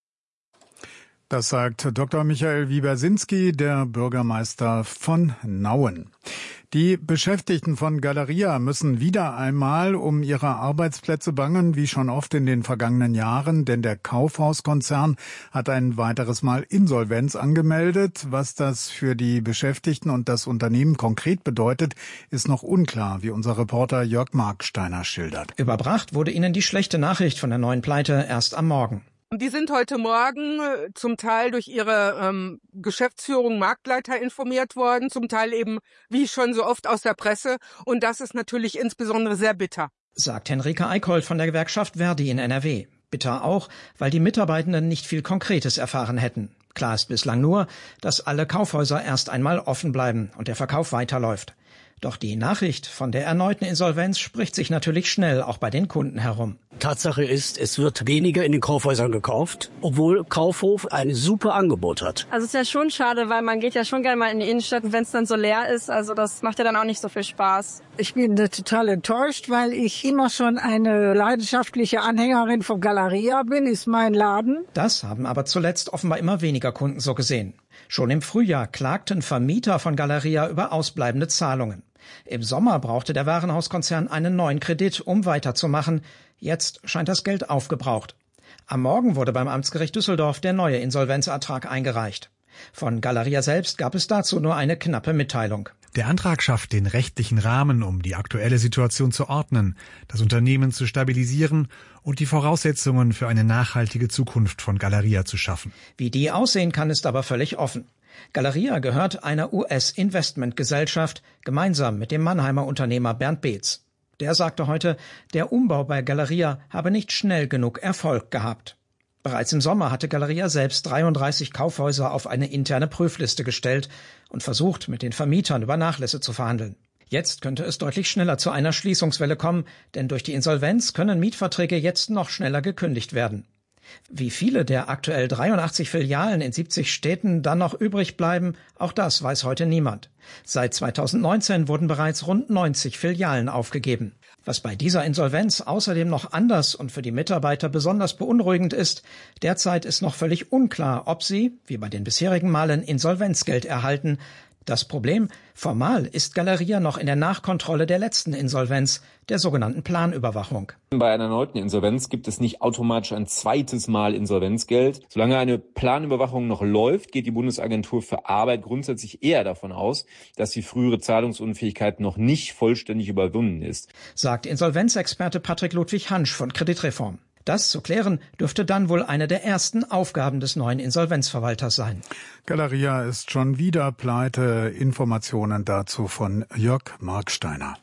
Das sagt Dr. Michael Wiebersinski, der Bürgermeister von Nauen. Die Beschäftigten von Galeria müssen wieder einmal um ihre Arbeitsplätze bangen, wie schon oft in den vergangenen Jahren, denn der Kaufhauskonzern hat ein weiteres Mal Insolvenz angemeldet. Was das für die Beschäftigten und das Unternehmen konkret bedeutet, ist noch unklar, wie unser Reporter Jörg Marksteiner schildert. Überbracht wurde ihnen die schlechte Nachricht von der neuen Pleite erst am Morgen. Die sind heute Morgen zum Teil durch ihre Geschäftsführung Marktleiter informiert worden, zum Teil eben, wie schon so oft, aus der Presse. Und das ist natürlich insbesondere sehr bitter. Sagt Henrike Eickholt von der Gewerkschaft Verdi in NRW. Bitter auch, weil die Mitarbeitenden nicht viel Konkretes erfahren hätten. Klar ist bislang nur, dass alle Kaufhäuser erst einmal offen bleiben und der Verkauf weiterläuft. Doch die Nachricht von der erneuten Insolvenz spricht sich natürlich schnell auch bei den Kunden herum. Tatsache ist, es wird weniger in den Kaufhäusern gekauft, obwohl Kaufhof ein super Angebot hat. Also es ist ja schon schade, weil man geht ja schon gerne mal in die Innenstadt, wenn es dann so leer ist. Also das macht ja dann auch nicht so viel Spaß. Ich bin total enttäuscht, weil ich immer schon eine leidenschaftliche Anhängerin von Galeria bin, ist mein Laden. Das haben aber zuletzt offenbar immer weniger Kunden so gesehen. Schon im Frühjahr klagten Vermieter von Galeria über ausbleibende Zahlungen. Im Sommer brauchte der Warenhauskonzern einen neuen Kredit, um weiterzumachen. Jetzt scheint das Geld aufgebraucht. Am Morgen wurde beim Amtsgericht Düsseldorf der neue Insolvenzantrag eingereicht. Von Galeria selbst gab es dazu nur eine knappe Mitteilung. Der Antrag schafft den rechtlichen Rahmen, um die aktuelle Situation zu ordnen, das Unternehmen zu stabilisieren und die Voraussetzungen für eine nachhaltige Zukunft von Galeria zu schaffen. Wie die aussehen kann, ist aber völlig offen. Galeria gehört einer US-Investmentgesellschaft, gemeinsam mit dem Mannheimer Unternehmer Bernd Beetz. Der sagte heute, der Umbau bei Galeria habe nicht schnell genug Erfolg gehabt. Bereits im Sommer hatte Galeria selbst 33 Kaufhäuser auf eine interne Prüfliste gestellt und versucht, mit den Vermietern über Nachlässe zu verhandeln. Jetzt könnte es deutlich schneller zu einer Schließungswelle kommen, denn durch die Insolvenz können Mietverträge jetzt noch schneller gekündigt werden. Wie viele der aktuell 83 Filialen in 70 Städten dann noch übrig bleiben, auch das weiß heute niemand. Seit 2019 wurden bereits rund 90 Filialen aufgegeben. Was bei dieser Insolvenz außerdem noch anders und für die Mitarbeiter besonders beunruhigend ist, derzeit ist noch völlig unklar, ob sie, wie bei den bisherigen Malen, Insolvenzgeld erhalten. Das Problem: formal ist Galeria noch in der Nachkontrolle der letzten Insolvenz, der sogenannten Planüberwachung. Bei einer erneuten Insolvenz gibt es nicht automatisch ein zweites Mal Insolvenzgeld. Solange eine Planüberwachung noch läuft, geht die Bundesagentur für Arbeit grundsätzlich eher davon aus, dass die frühere Zahlungsunfähigkeit noch nicht vollständig überwunden ist, sagt Insolvenzexperte Patrick Ludwig Hansch von Kreditreform. Das zu klären dürfte dann wohl eine der ersten Aufgaben des neuen Insolvenzverwalters sein. Galeria ist schon wieder pleite. Informationen dazu von Jörg Marksteiner.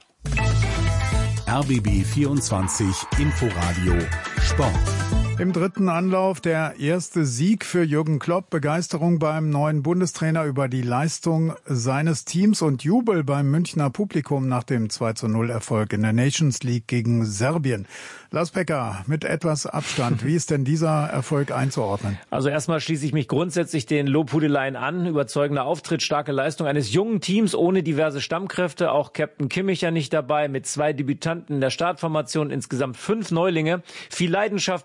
RBB 24 Inforadio Sport. Im dritten Anlauf der erste Sieg für Jürgen Klopp, Begeisterung beim neuen Bundestrainer über die Leistung seines Teams und Jubel beim Münchner Publikum nach dem 2:0-Erfolg in der Nations League gegen Serbien. Lars Becker, mit etwas Abstand, wie ist denn dieser Erfolg einzuordnen? Also erstmal schließe ich mich grundsätzlich den Lobhudeleien an. Überzeugender Auftritt, starke Leistung eines jungen Teams ohne diverse Stammkräfte. Auch Captain Kimmich ja nicht dabei, mit 2 Debütanten in der Startformation, insgesamt 5 Neulinge. Viel Leidenschaft, Begeisterung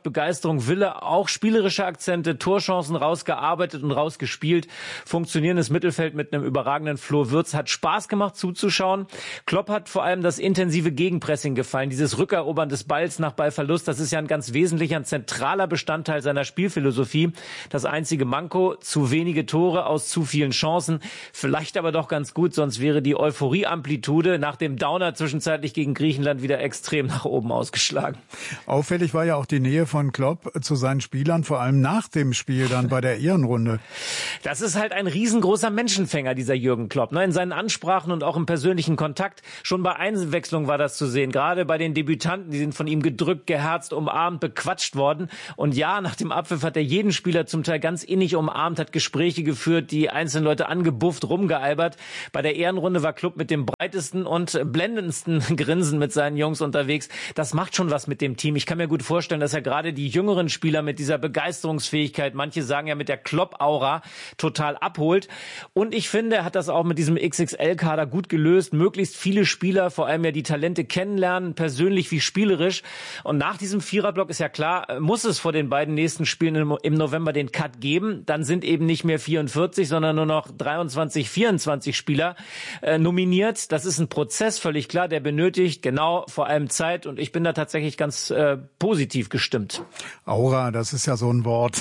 Begeisterung, Wille, auch spielerische Akzente, Torchancen rausgearbeitet und rausgespielt. Funktionierendes Mittelfeld mit einem überragenden Flo Wirtz hat Spaß gemacht zuzuschauen. Klopp hat vor allem das intensive Gegenpressing gefallen, dieses Rückerobern des Balls nach Ballverlust. Das ist ja ein ganz wesentlicher, ein zentraler Bestandteil seiner Spielphilosophie. Das einzige Manko, zu wenige Tore aus zu vielen Chancen. Vielleicht aber doch ganz gut, sonst wäre die Euphorieamplitude nach dem Downer zwischenzeitlich gegen Griechenland wieder extrem nach oben ausgeschlagen. Auffällig war ja auch die Nähe von Klopp zu seinen Spielern, vor allem nach dem Spiel dann bei der Ehrenrunde. Das ist halt ein riesengroßer Menschenfänger, dieser Jürgen Klopp. In seinen Ansprachen und auch im persönlichen Kontakt. Schon bei Einwechslung war das zu sehen. Gerade bei den Debütanten, die sind von ihm gedrückt, geherzt, umarmt, bequatscht worden. Und ja, nach dem Abpfiff hat er jeden Spieler zum Teil ganz innig umarmt, hat Gespräche geführt, die einzelnen Leute angebufft, rumgealbert. Bei der Ehrenrunde war Klopp mit dem breitesten und blendendsten Grinsen mit seinen Jungs unterwegs. Das macht schon was mit dem Team. Ich kann mir gut vorstellen, dass er gerade die jüngeren Spieler mit dieser Begeisterungsfähigkeit, manche sagen ja mit der Klopp-Aura, total abholt. Und ich finde, er hat das auch mit diesem XXL-Kader gut gelöst. Möglichst viele Spieler, vor allem ja die Talente kennenlernen, persönlich wie spielerisch. Und nach diesem Viererblock ist ja klar, muss es vor den beiden nächsten Spielen im November den Cut geben. Dann sind eben nicht mehr 44, sondern nur noch 23, 24 Spieler nominiert. Das ist ein Prozess, völlig klar, der benötigt genau vor allem Zeit. Und ich bin da tatsächlich ganz positiv gestimmt. Aura, das ist ja so ein Wort.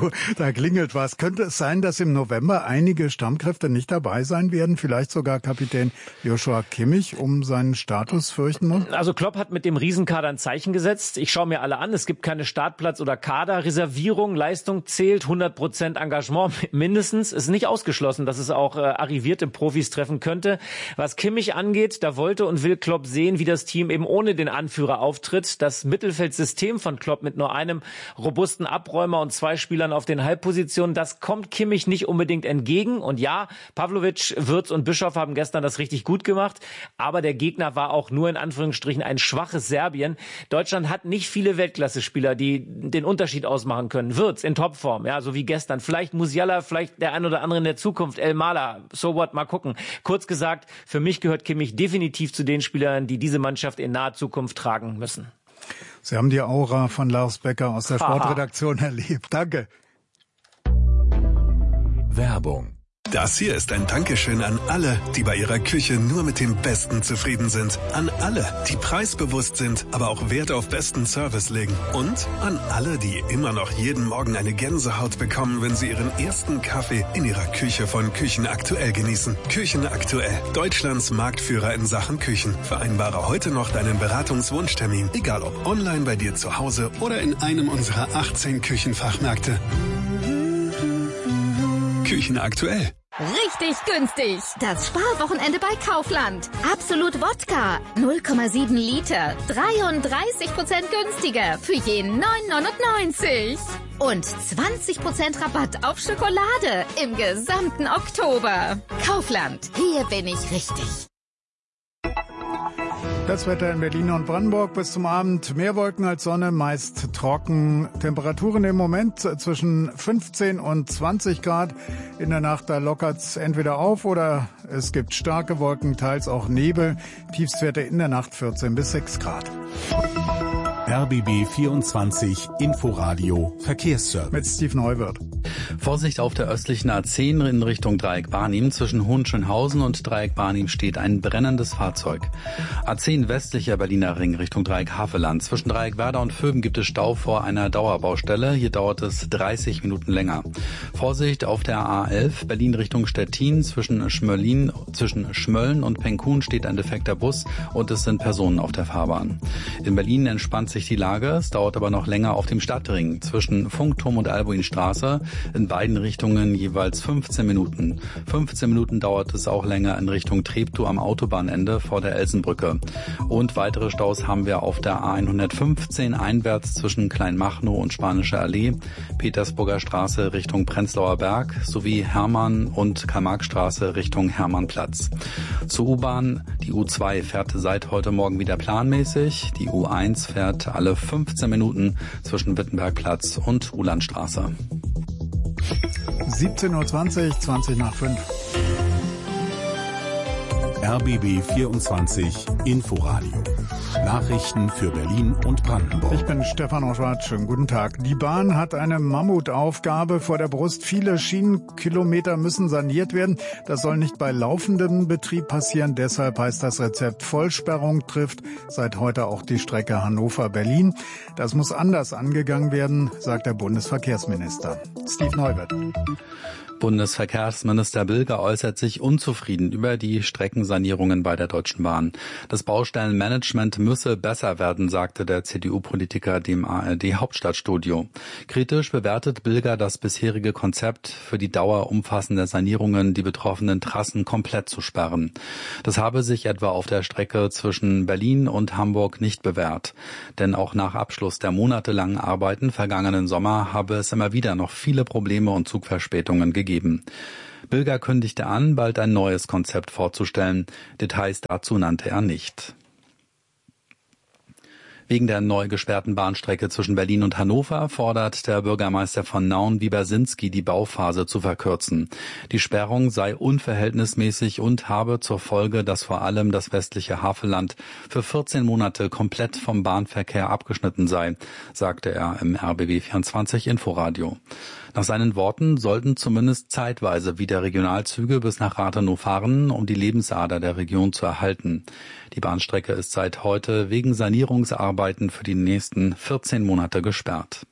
Da klingelt was. Könnte es sein, dass im November einige Stammkräfte nicht dabei sein werden? Vielleicht sogar Kapitän Joshua Kimmich um seinen Status fürchten muss? Also Klopp hat mit dem Riesenkader ein Zeichen gesetzt. Ich schaue mir alle an. Es gibt keine Startplatz- oder Kaderreservierung. Leistung zählt, 100% Engagement mindestens. Ist nicht ausgeschlossen, dass es auch arrivierte Profis treffen könnte. Was Kimmich angeht, da wollte und will Klopp sehen, wie das Team eben ohne den Anführer auftritt. Das Mittelfeldsystem von Klopp mit nur einem robusten Abräumer und 2 Spielern auf den Halbpositionen, das kommt Kimmich nicht unbedingt entgegen. Und ja, Pavlovic, Wirtz und Bischoff haben gestern das richtig gut gemacht. Aber der Gegner war auch nur in Anführungsstrichen ein schwaches Serbien. Deutschland hat nicht viele Weltklasse-Spieler, die den Unterschied ausmachen können. Wirtz in Topform, ja, so wie gestern. Vielleicht Musiala, vielleicht der ein oder andere in der Zukunft. El Mala, so what, mal gucken. Kurz gesagt, für mich gehört Kimmich definitiv zu den Spielern, die diese Mannschaft in naher Zukunft tragen müssen. Sie haben die Aura von Lars Becker aus der Sportredaktion erlebt. Danke. Werbung. Das hier ist ein Dankeschön an alle, die bei ihrer Küche nur mit dem Besten zufrieden sind. An alle, die preisbewusst sind, aber auch Wert auf besten Service legen. Und an alle, die immer noch jeden Morgen eine Gänsehaut bekommen, wenn sie ihren ersten Kaffee in ihrer Küche von Küchenaktuell genießen. Küchenaktuell, Deutschlands Marktführer in Sachen Küchen. Vereinbare heute noch deinen Beratungswunschtermin, egal ob online bei dir zu Hause oder in einem unserer 18 Küchenfachmärkte. Küchenaktuell. Richtig günstig. Das Sparwochenende bei Kaufland. Absolut Wodka. 0,7 Liter. 33% günstiger. Für jeden 9,99. Und 20% Rabatt auf Schokolade im gesamten Oktober. Kaufland. Hier bin ich richtig. Das Wetter in Berlin und Brandenburg bis zum Abend. Mehr Wolken als Sonne, meist trocken. Temperaturen im Moment zwischen 15 und 20 Grad. In der Nacht, da lockert's entweder auf oder es gibt starke Wolken, teils auch Nebel. Tiefstwerte in der Nacht 14 bis 6 Grad. RBB 24 Inforadio Verkehrsservice. Mit Steve Neuwirth. Vorsicht auf der östlichen A10 in Richtung Dreieck Barnim. Zwischen Hohenschönhausen und Dreieck Barnim steht ein brennendes Fahrzeug. A10 westlicher Berliner Ring Richtung Dreieck Havelland. Zwischen Dreieck Werder und Vöben gibt es Stau vor einer Dauerbaustelle. Hier dauert es 30 Minuten länger. Vorsicht auf der A11 Berlin Richtung Stettin. Zwischen Schmölln und Penkun steht ein defekter Bus und es sind Personen auf der Fahrbahn. In Berlin entspannt sich die Lage. Es dauert aber noch länger auf dem Stadtring. Zwischen Funkturm und Albuinstraße in beiden Richtungen jeweils 15 Minuten. 15 Minuten dauert es auch länger in Richtung Treptow am Autobahnende vor der Elsenbrücke. Und weitere Staus haben wir auf der A115 einwärts zwischen Kleinmachnow und Spanische Allee, Petersburger Straße Richtung Prenzlauer Berg sowie Hermann- und Karl-Marx-Straße Richtung Hermannplatz. Zur U-Bahn, die U2 fährt seit heute Morgen wieder planmäßig. Die U1 fährt alle 15 Minuten zwischen Wittenbergplatz und Ulandstraße. 17:20 Uhr, 20 nach 5. RBB 24 Inforadio. Nachrichten für Berlin und Brandenburg. Ich bin Stefan Oschwart. Schönen guten Tag. Die Bahn hat eine Mammutaufgabe vor der Brust. Viele Schienenkilometer müssen saniert werden. Das soll nicht bei laufendem Betrieb passieren. Deshalb heißt das Rezept Vollsperrung, trifft seit heute auch die Strecke Hannover-Berlin. Das muss anders angegangen werden, sagt der Bundesverkehrsminister. Steve Neuwirth. Bundesverkehrsminister Bilger äußert sich unzufrieden über die Streckensanierungen bei der Deutschen Bahn. Das Baustellenmanagement müsse besser werden, sagte der CDU-Politiker dem ARD-Hauptstadtstudio. Kritisch bewertet Bilger das bisherige Konzept, für die Dauer umfassender Sanierungen die betroffenen Trassen komplett zu sperren. Das habe sich etwa auf der Strecke zwischen Berlin und Hamburg nicht bewährt. Denn auch nach Abschluss der monatelangen Arbeiten vergangenen Sommer habe es immer wieder noch viele Probleme und Zugverspätungen gegeben. Bilger kündigte an, bald ein neues Konzept vorzustellen. Details dazu nannte er nicht. Wegen der neu gesperrten Bahnstrecke zwischen Berlin und Hannover fordert der Bürgermeister von Nauen, Wiebersinski, die Bauphase zu verkürzen. Die Sperrung sei unverhältnismäßig und habe zur Folge, dass vor allem das westliche Havelland für 14 Monate komplett vom Bahnverkehr abgeschnitten sei, sagte er im RBB 24 Inforadio. Nach seinen Worten sollten zumindest zeitweise wieder Regionalzüge bis nach Rathenow fahren, um die Lebensader der Region zu erhalten. Die Bahnstrecke ist seit heute wegen Sanierungsarbeiten für die nächsten 14 Monate gesperrt.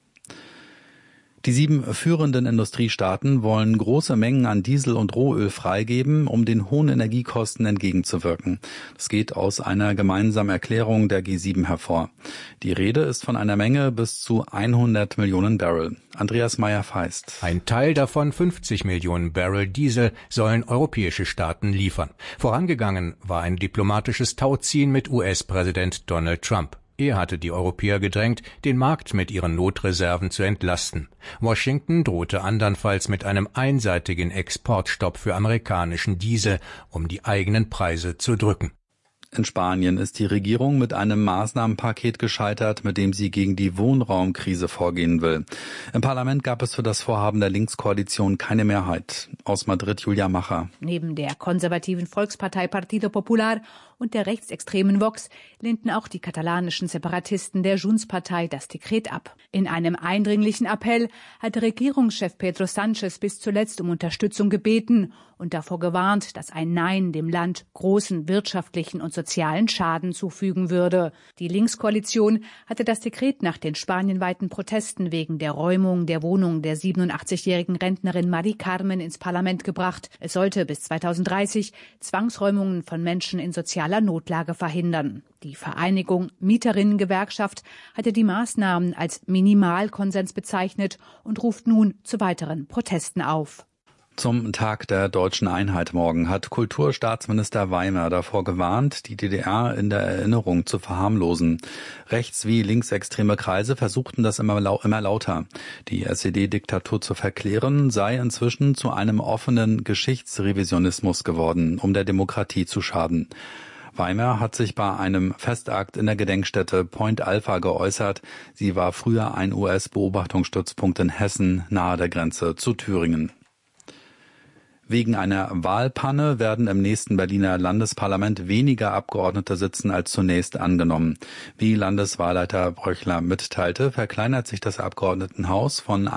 Die 7 führenden Industriestaaten wollen große Mengen an Diesel und Rohöl freigeben, um den hohen Energiekosten entgegenzuwirken. Das geht aus einer gemeinsamen Erklärung der G7 hervor. Die Rede ist von einer Menge bis zu 100 Millionen Barrel. Andreas Meyer-Feist. Ein Teil davon, 50 Millionen Barrel Diesel, sollen europäische Staaten liefern. Vorangegangen war ein diplomatisches Tauziehen mit US-Präsident Donald Trump. Er hatte die Europäer gedrängt, den Markt mit ihren Notreserven zu entlasten. Washington drohte andernfalls mit einem einseitigen Exportstopp für amerikanischen Diesel, um die eigenen Preise zu drücken. In Spanien ist die Regierung mit einem Maßnahmenpaket gescheitert, mit dem sie gegen die Wohnraumkrise vorgehen will. Im Parlament gab es für das Vorhaben der Linkskoalition keine Mehrheit. Aus Madrid Julia Macher. Neben der konservativen Volkspartei Partido Popular und der rechtsextremen Vox lehnten auch die katalanischen Separatisten der Junts-Partei das Dekret ab. In einem eindringlichen Appell hatte Regierungschef Pedro Sánchez bis zuletzt um Unterstützung gebeten und davor gewarnt, dass ein Nein dem Land großen wirtschaftlichen und sozialen Schaden zufügen würde. Die Linkskoalition hatte das Dekret nach den spanienweiten Protesten wegen der Räumung der Wohnung der 87-jährigen Rentnerin Mari Carmen ins Parlament gebracht. Es sollte bis 2030 Zwangsräumungen von Menschen in sozialer Notlage verhindern. Die Vereinigung Mieterinnengewerkschaft hatte die Maßnahmen als Minimalkonsens bezeichnet und ruft nun zu weiteren Protesten auf. Zum Tag der deutschen Einheit morgen hat Kulturstaatsminister Weimer davor gewarnt, die DDR in der Erinnerung zu verharmlosen. Rechts- wie linksextreme Kreise versuchten das immer lauter. Die SED-Diktatur zu verklären, sei inzwischen zu einem offenen Geschichtsrevisionismus geworden, um der Demokratie zu schaden. Weimer hat sich bei einem Festakt in der Gedenkstätte Point Alpha geäußert. Sie war früher ein US-Beobachtungsstützpunkt in Hessen nahe der Grenze zu Thüringen. Wegen einer Wahlpanne werden im nächsten Berliner Landesparlament weniger Abgeordnete sitzen als zunächst angenommen. Wie Landeswahlleiter Bröchler mitteilte, verkleinert sich das Abgeordnetenhaus von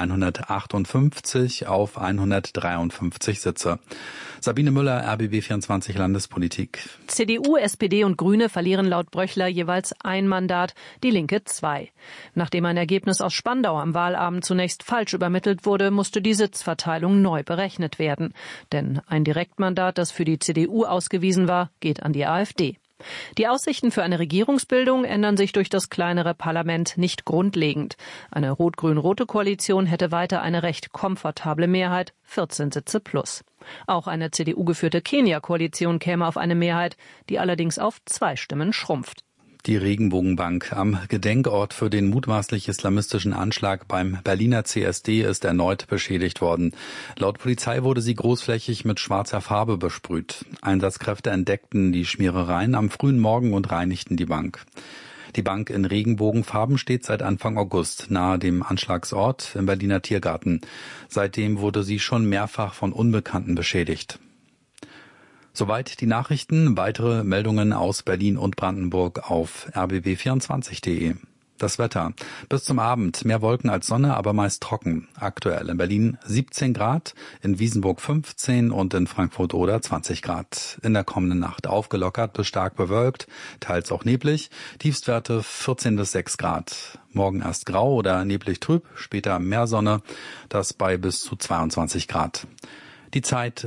158 auf 153 Sitze. Sabine Müller, RBB 24 Landespolitik. CDU, SPD und Grüne verlieren laut Bröchler jeweils ein Mandat, die Linke 2. Nachdem ein Ergebnis aus Spandau am Wahlabend zunächst falsch übermittelt wurde, musste die Sitzverteilung neu berechnet werden. Denn ein Direktmandat, das für die CDU ausgewiesen war, geht an die AfD. Die Aussichten für eine Regierungsbildung ändern sich durch das kleinere Parlament nicht grundlegend. Eine rot-grün-rote Koalition hätte weiter eine recht komfortable Mehrheit, 14 Sitze plus. Auch eine CDU-geführte Kenia-Koalition käme auf eine Mehrheit, die allerdings auf 2 Stimmen schrumpft. Die Regenbogenbank am Gedenkort für den mutmaßlich islamistischen Anschlag beim Berliner CSD ist erneut beschädigt worden. Laut Polizei wurde sie großflächig mit schwarzer Farbe besprüht. Einsatzkräfte entdeckten die Schmierereien am frühen Morgen und reinigten die Bank. Die Bank in Regenbogenfarben steht seit Anfang August nahe dem Anschlagsort im Berliner Tiergarten. Seitdem wurde sie schon mehrfach von Unbekannten beschädigt. Soweit die Nachrichten. Weitere Meldungen aus Berlin und Brandenburg auf rbb24.de. Das Wetter. Bis zum Abend mehr Wolken als Sonne, aber meist trocken. Aktuell in Berlin 17 Grad, in Wiesenburg 15 und in Frankfurt-Oder 20 Grad. In der kommenden Nacht aufgelockert bis stark bewölkt, teils auch neblig. Tiefstwerte 14 bis 6 Grad. Morgen erst grau oder neblig trüb, später mehr Sonne, das bei bis zu 22 Grad. Die Zeit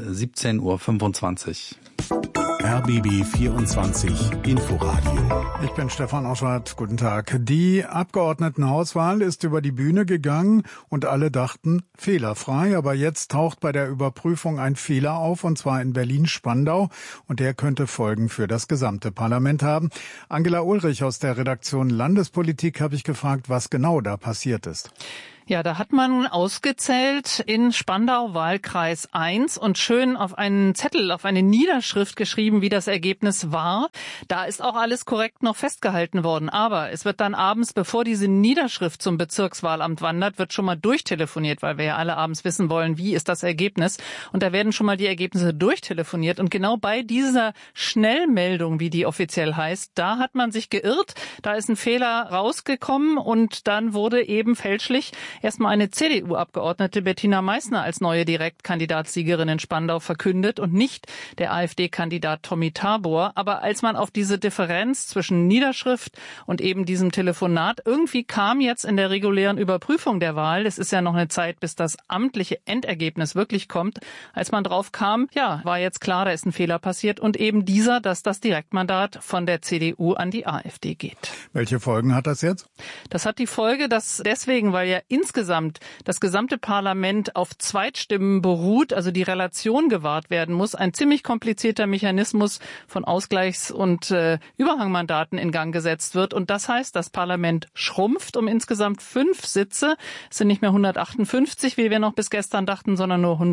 17:25 Uhr. RBB 24 Inforadio. Ich bin Stefan Oschwart. Guten Tag. Die Abgeordnetenhauswahl ist über die Bühne gegangen und alle dachten fehlerfrei. Aber jetzt taucht bei der Überprüfung ein Fehler auf, und zwar in Berlin-Spandau. Und der könnte Folgen für das gesamte Parlament haben. Angela Ulrich aus der Redaktion Landespolitik habe ich gefragt, was genau da passiert ist. Ja, da hat man ausgezählt in Spandau Wahlkreis 1 und schön auf einen Zettel, auf eine Niederschrift geschrieben, wie das Ergebnis war. Da ist auch alles korrekt noch festgehalten worden. Aber es wird dann abends, bevor diese Niederschrift zum Bezirkswahlamt wandert, wird schon mal durchtelefoniert, weil wir ja alle abends wissen wollen, wie ist das Ergebnis. Und da werden schon mal die Ergebnisse durchtelefoniert. Und genau bei dieser Schnellmeldung, wie die offiziell heißt, da hat man sich geirrt. Da ist ein Fehler rausgekommen und dann wurde eben fälschlich erstmal eine CDU-Abgeordnete Bettina Meissner als neue Direktkandidatssiegerin in Spandau verkündet und nicht der AfD-Kandidat Tommy Tabor. Aber als man auf diese Differenz zwischen Niederschrift und eben diesem Telefonat irgendwie kam jetzt in der regulären Überprüfung der Wahl, es ist ja noch eine Zeit, bis das amtliche Endergebnis wirklich kommt, als man drauf kam, ja, war jetzt klar, da ist ein Fehler passiert und eben dieser, dass das Direktmandat von der CDU an die AfD geht. Welche Folgen hat das jetzt? Das hat die Folge, dass deswegen, weil ja insgesamt das gesamte Parlament auf Zweitstimmen beruht, also die Relation gewahrt werden muss, ein ziemlich komplizierter Mechanismus von Ausgleichs- und Überhangmandaten in Gang gesetzt wird. Und das heißt, das Parlament schrumpft um insgesamt 5 Sitze. Es sind nicht mehr 158, wie wir noch bis gestern dachten, sondern nur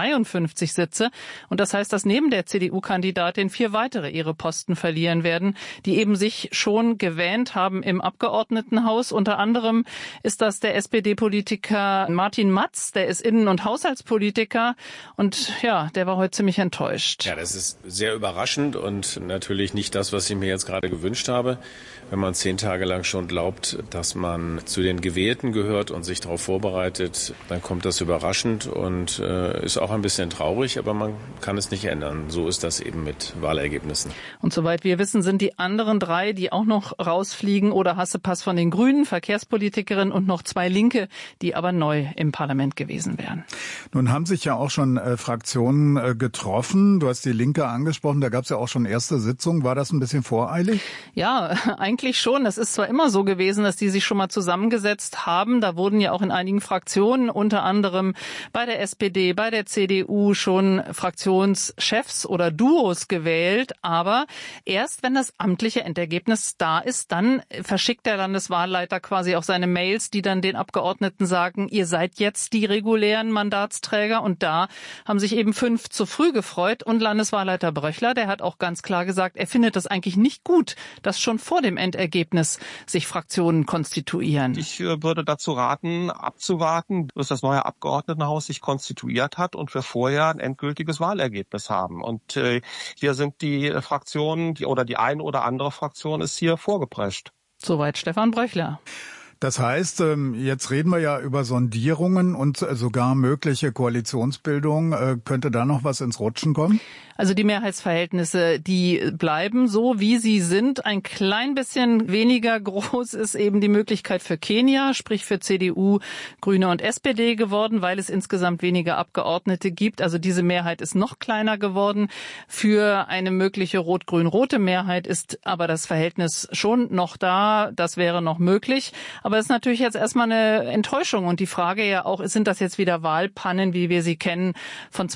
153 Sitze. Und das heißt, dass neben der CDU-Kandidatin 4 weitere ihre Posten verlieren werden, die eben sich schon gewähnt haben im Abgeordnetenhaus. Unter anderem ist das der SPD-Politiker Martin Matz, der ist Innen- und Haushaltspolitiker und ja, der war heute ziemlich enttäuscht. Ja, das ist sehr überraschend und natürlich nicht das, was ich mir jetzt gerade gewünscht habe. Wenn man 10 Tage lang schon glaubt, dass man zu den Gewählten gehört und sich darauf vorbereitet, dann kommt das überraschend und ist auch ein bisschen traurig, aber man kann es nicht ändern. So ist das eben mit Wahlergebnissen. Und soweit wir wissen, sind die anderen 3, die auch noch rausfliegen oder Hassepass von den Grünen, Verkehrspolitikerin und noch 2 Linke, die aber neu im Parlament gewesen wären. Nun haben sich ja auch schon Fraktionen getroffen. Du hast die Linke angesprochen, da gab es ja auch schon erste Sitzungen. War das ein bisschen voreilig? Ja, eigentlich schon. Es ist zwar immer so gewesen, dass die sich schon mal zusammengesetzt haben. Da wurden ja auch in einigen Fraktionen, unter anderem bei der SPD, bei der CDU schon Fraktionschefs oder Duos gewählt. Aber erst wenn das amtliche Endergebnis da ist, dann verschickt der Landeswahlleiter quasi auch seine Mails, die dann den Abgeordneten sagen, ihr seid jetzt die regulären Mandatsträger. Und da haben sich eben 5 zu früh gefreut. Und Landeswahlleiter Bröchler, der hat auch ganz klar gesagt, er findet das eigentlich nicht gut, dass schon vor dem Endergebnis sich Fraktionen konstituieren. Ich würde dazu raten, abzuwarten, bis das neue Abgeordnetenhaus sich konstituiert hat und wir vorher ein endgültiges Wahlergebnis haben. Und hier sind die Fraktionen, die ein oder andere Fraktion ist hier vorgeprescht. Soweit Stefan Bröchler. Das heißt, jetzt reden wir ja über Sondierungen und sogar mögliche Koalitionsbildung. Könnte da noch was ins Rutschen kommen? Also die Mehrheitsverhältnisse, die bleiben so, wie sie sind. Ein klein bisschen weniger groß ist eben die Möglichkeit für Kenia, sprich für CDU, Grüne und SPD geworden, weil es insgesamt weniger Abgeordnete gibt. Also diese Mehrheit ist noch kleiner geworden. Für eine mögliche rot-grün-rote Mehrheit ist aber das Verhältnis schon noch da. Das wäre noch möglich. Aber es ist natürlich jetzt erstmal eine Enttäuschung. Und die Frage ja auch, sind das jetzt wieder Wahlpannen, wie wir sie kennen, von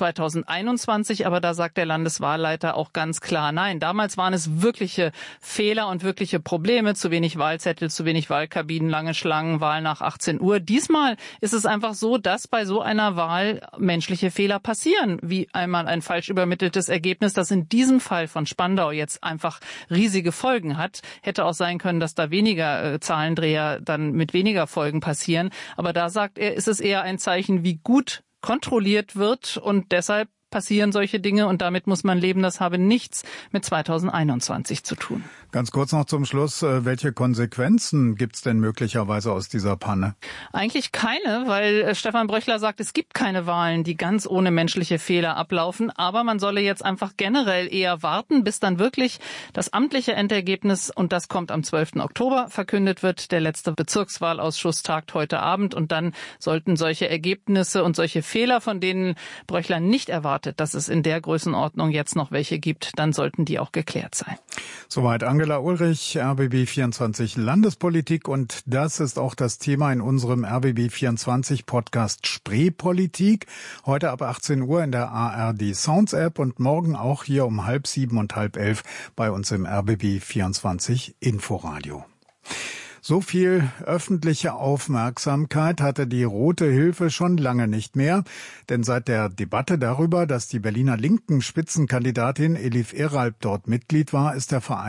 2021? Aber da sagt der Landeswahlleiter auch ganz klar, nein, damals waren es wirkliche Fehler und wirkliche Probleme, zu wenig Wahlzettel, zu wenig Wahlkabinen, lange Schlangen, Wahl nach 18 Uhr. Diesmal ist es einfach so, dass bei so einer Wahl menschliche Fehler passieren, wie einmal ein falsch übermitteltes Ergebnis, das in diesem Fall von Spandau jetzt einfach riesige Folgen hat. Hätte auch sein können, dass da weniger Zahlendreher dann mit weniger Folgen passieren. Aber da sagt er, ist es eher ein Zeichen, wie gut kontrolliert wird und deshalb passieren solche Dinge und damit muss man leben. Das habe nichts mit 2021 zu tun. Ganz kurz noch zum Schluss. Welche Konsequenzen gibt es denn möglicherweise aus dieser Panne? Eigentlich keine, weil Stefan Bröchler sagt, es gibt keine Wahlen, die ganz ohne menschliche Fehler ablaufen. Aber man solle jetzt einfach generell eher warten, bis dann wirklich das amtliche Endergebnis, und das kommt am 12. Oktober, verkündet wird. Der letzte Bezirkswahlausschuss tagt heute Abend und dann sollten solche Ergebnisse und solche Fehler, von denen Bröchler nicht erwartet, dass es in der Größenordnung jetzt noch welche gibt, dann sollten die auch geklärt sein. Soweit Angela Ulrich, RBB24 Landespolitik, und das ist auch das Thema in unserem RBB24 Podcast Spreepolitik. Heute ab 18 Uhr in der ARD Sounds App und morgen auch hier um 6:30 und 10:30 bei uns im RBB24 Inforadio. So viel öffentliche Aufmerksamkeit hatte die Rote Hilfe schon lange nicht mehr, denn seit der Debatte darüber, dass die Berliner linken Spitzenkandidatin Elif Eralp dort Mitglied war, ist der Verein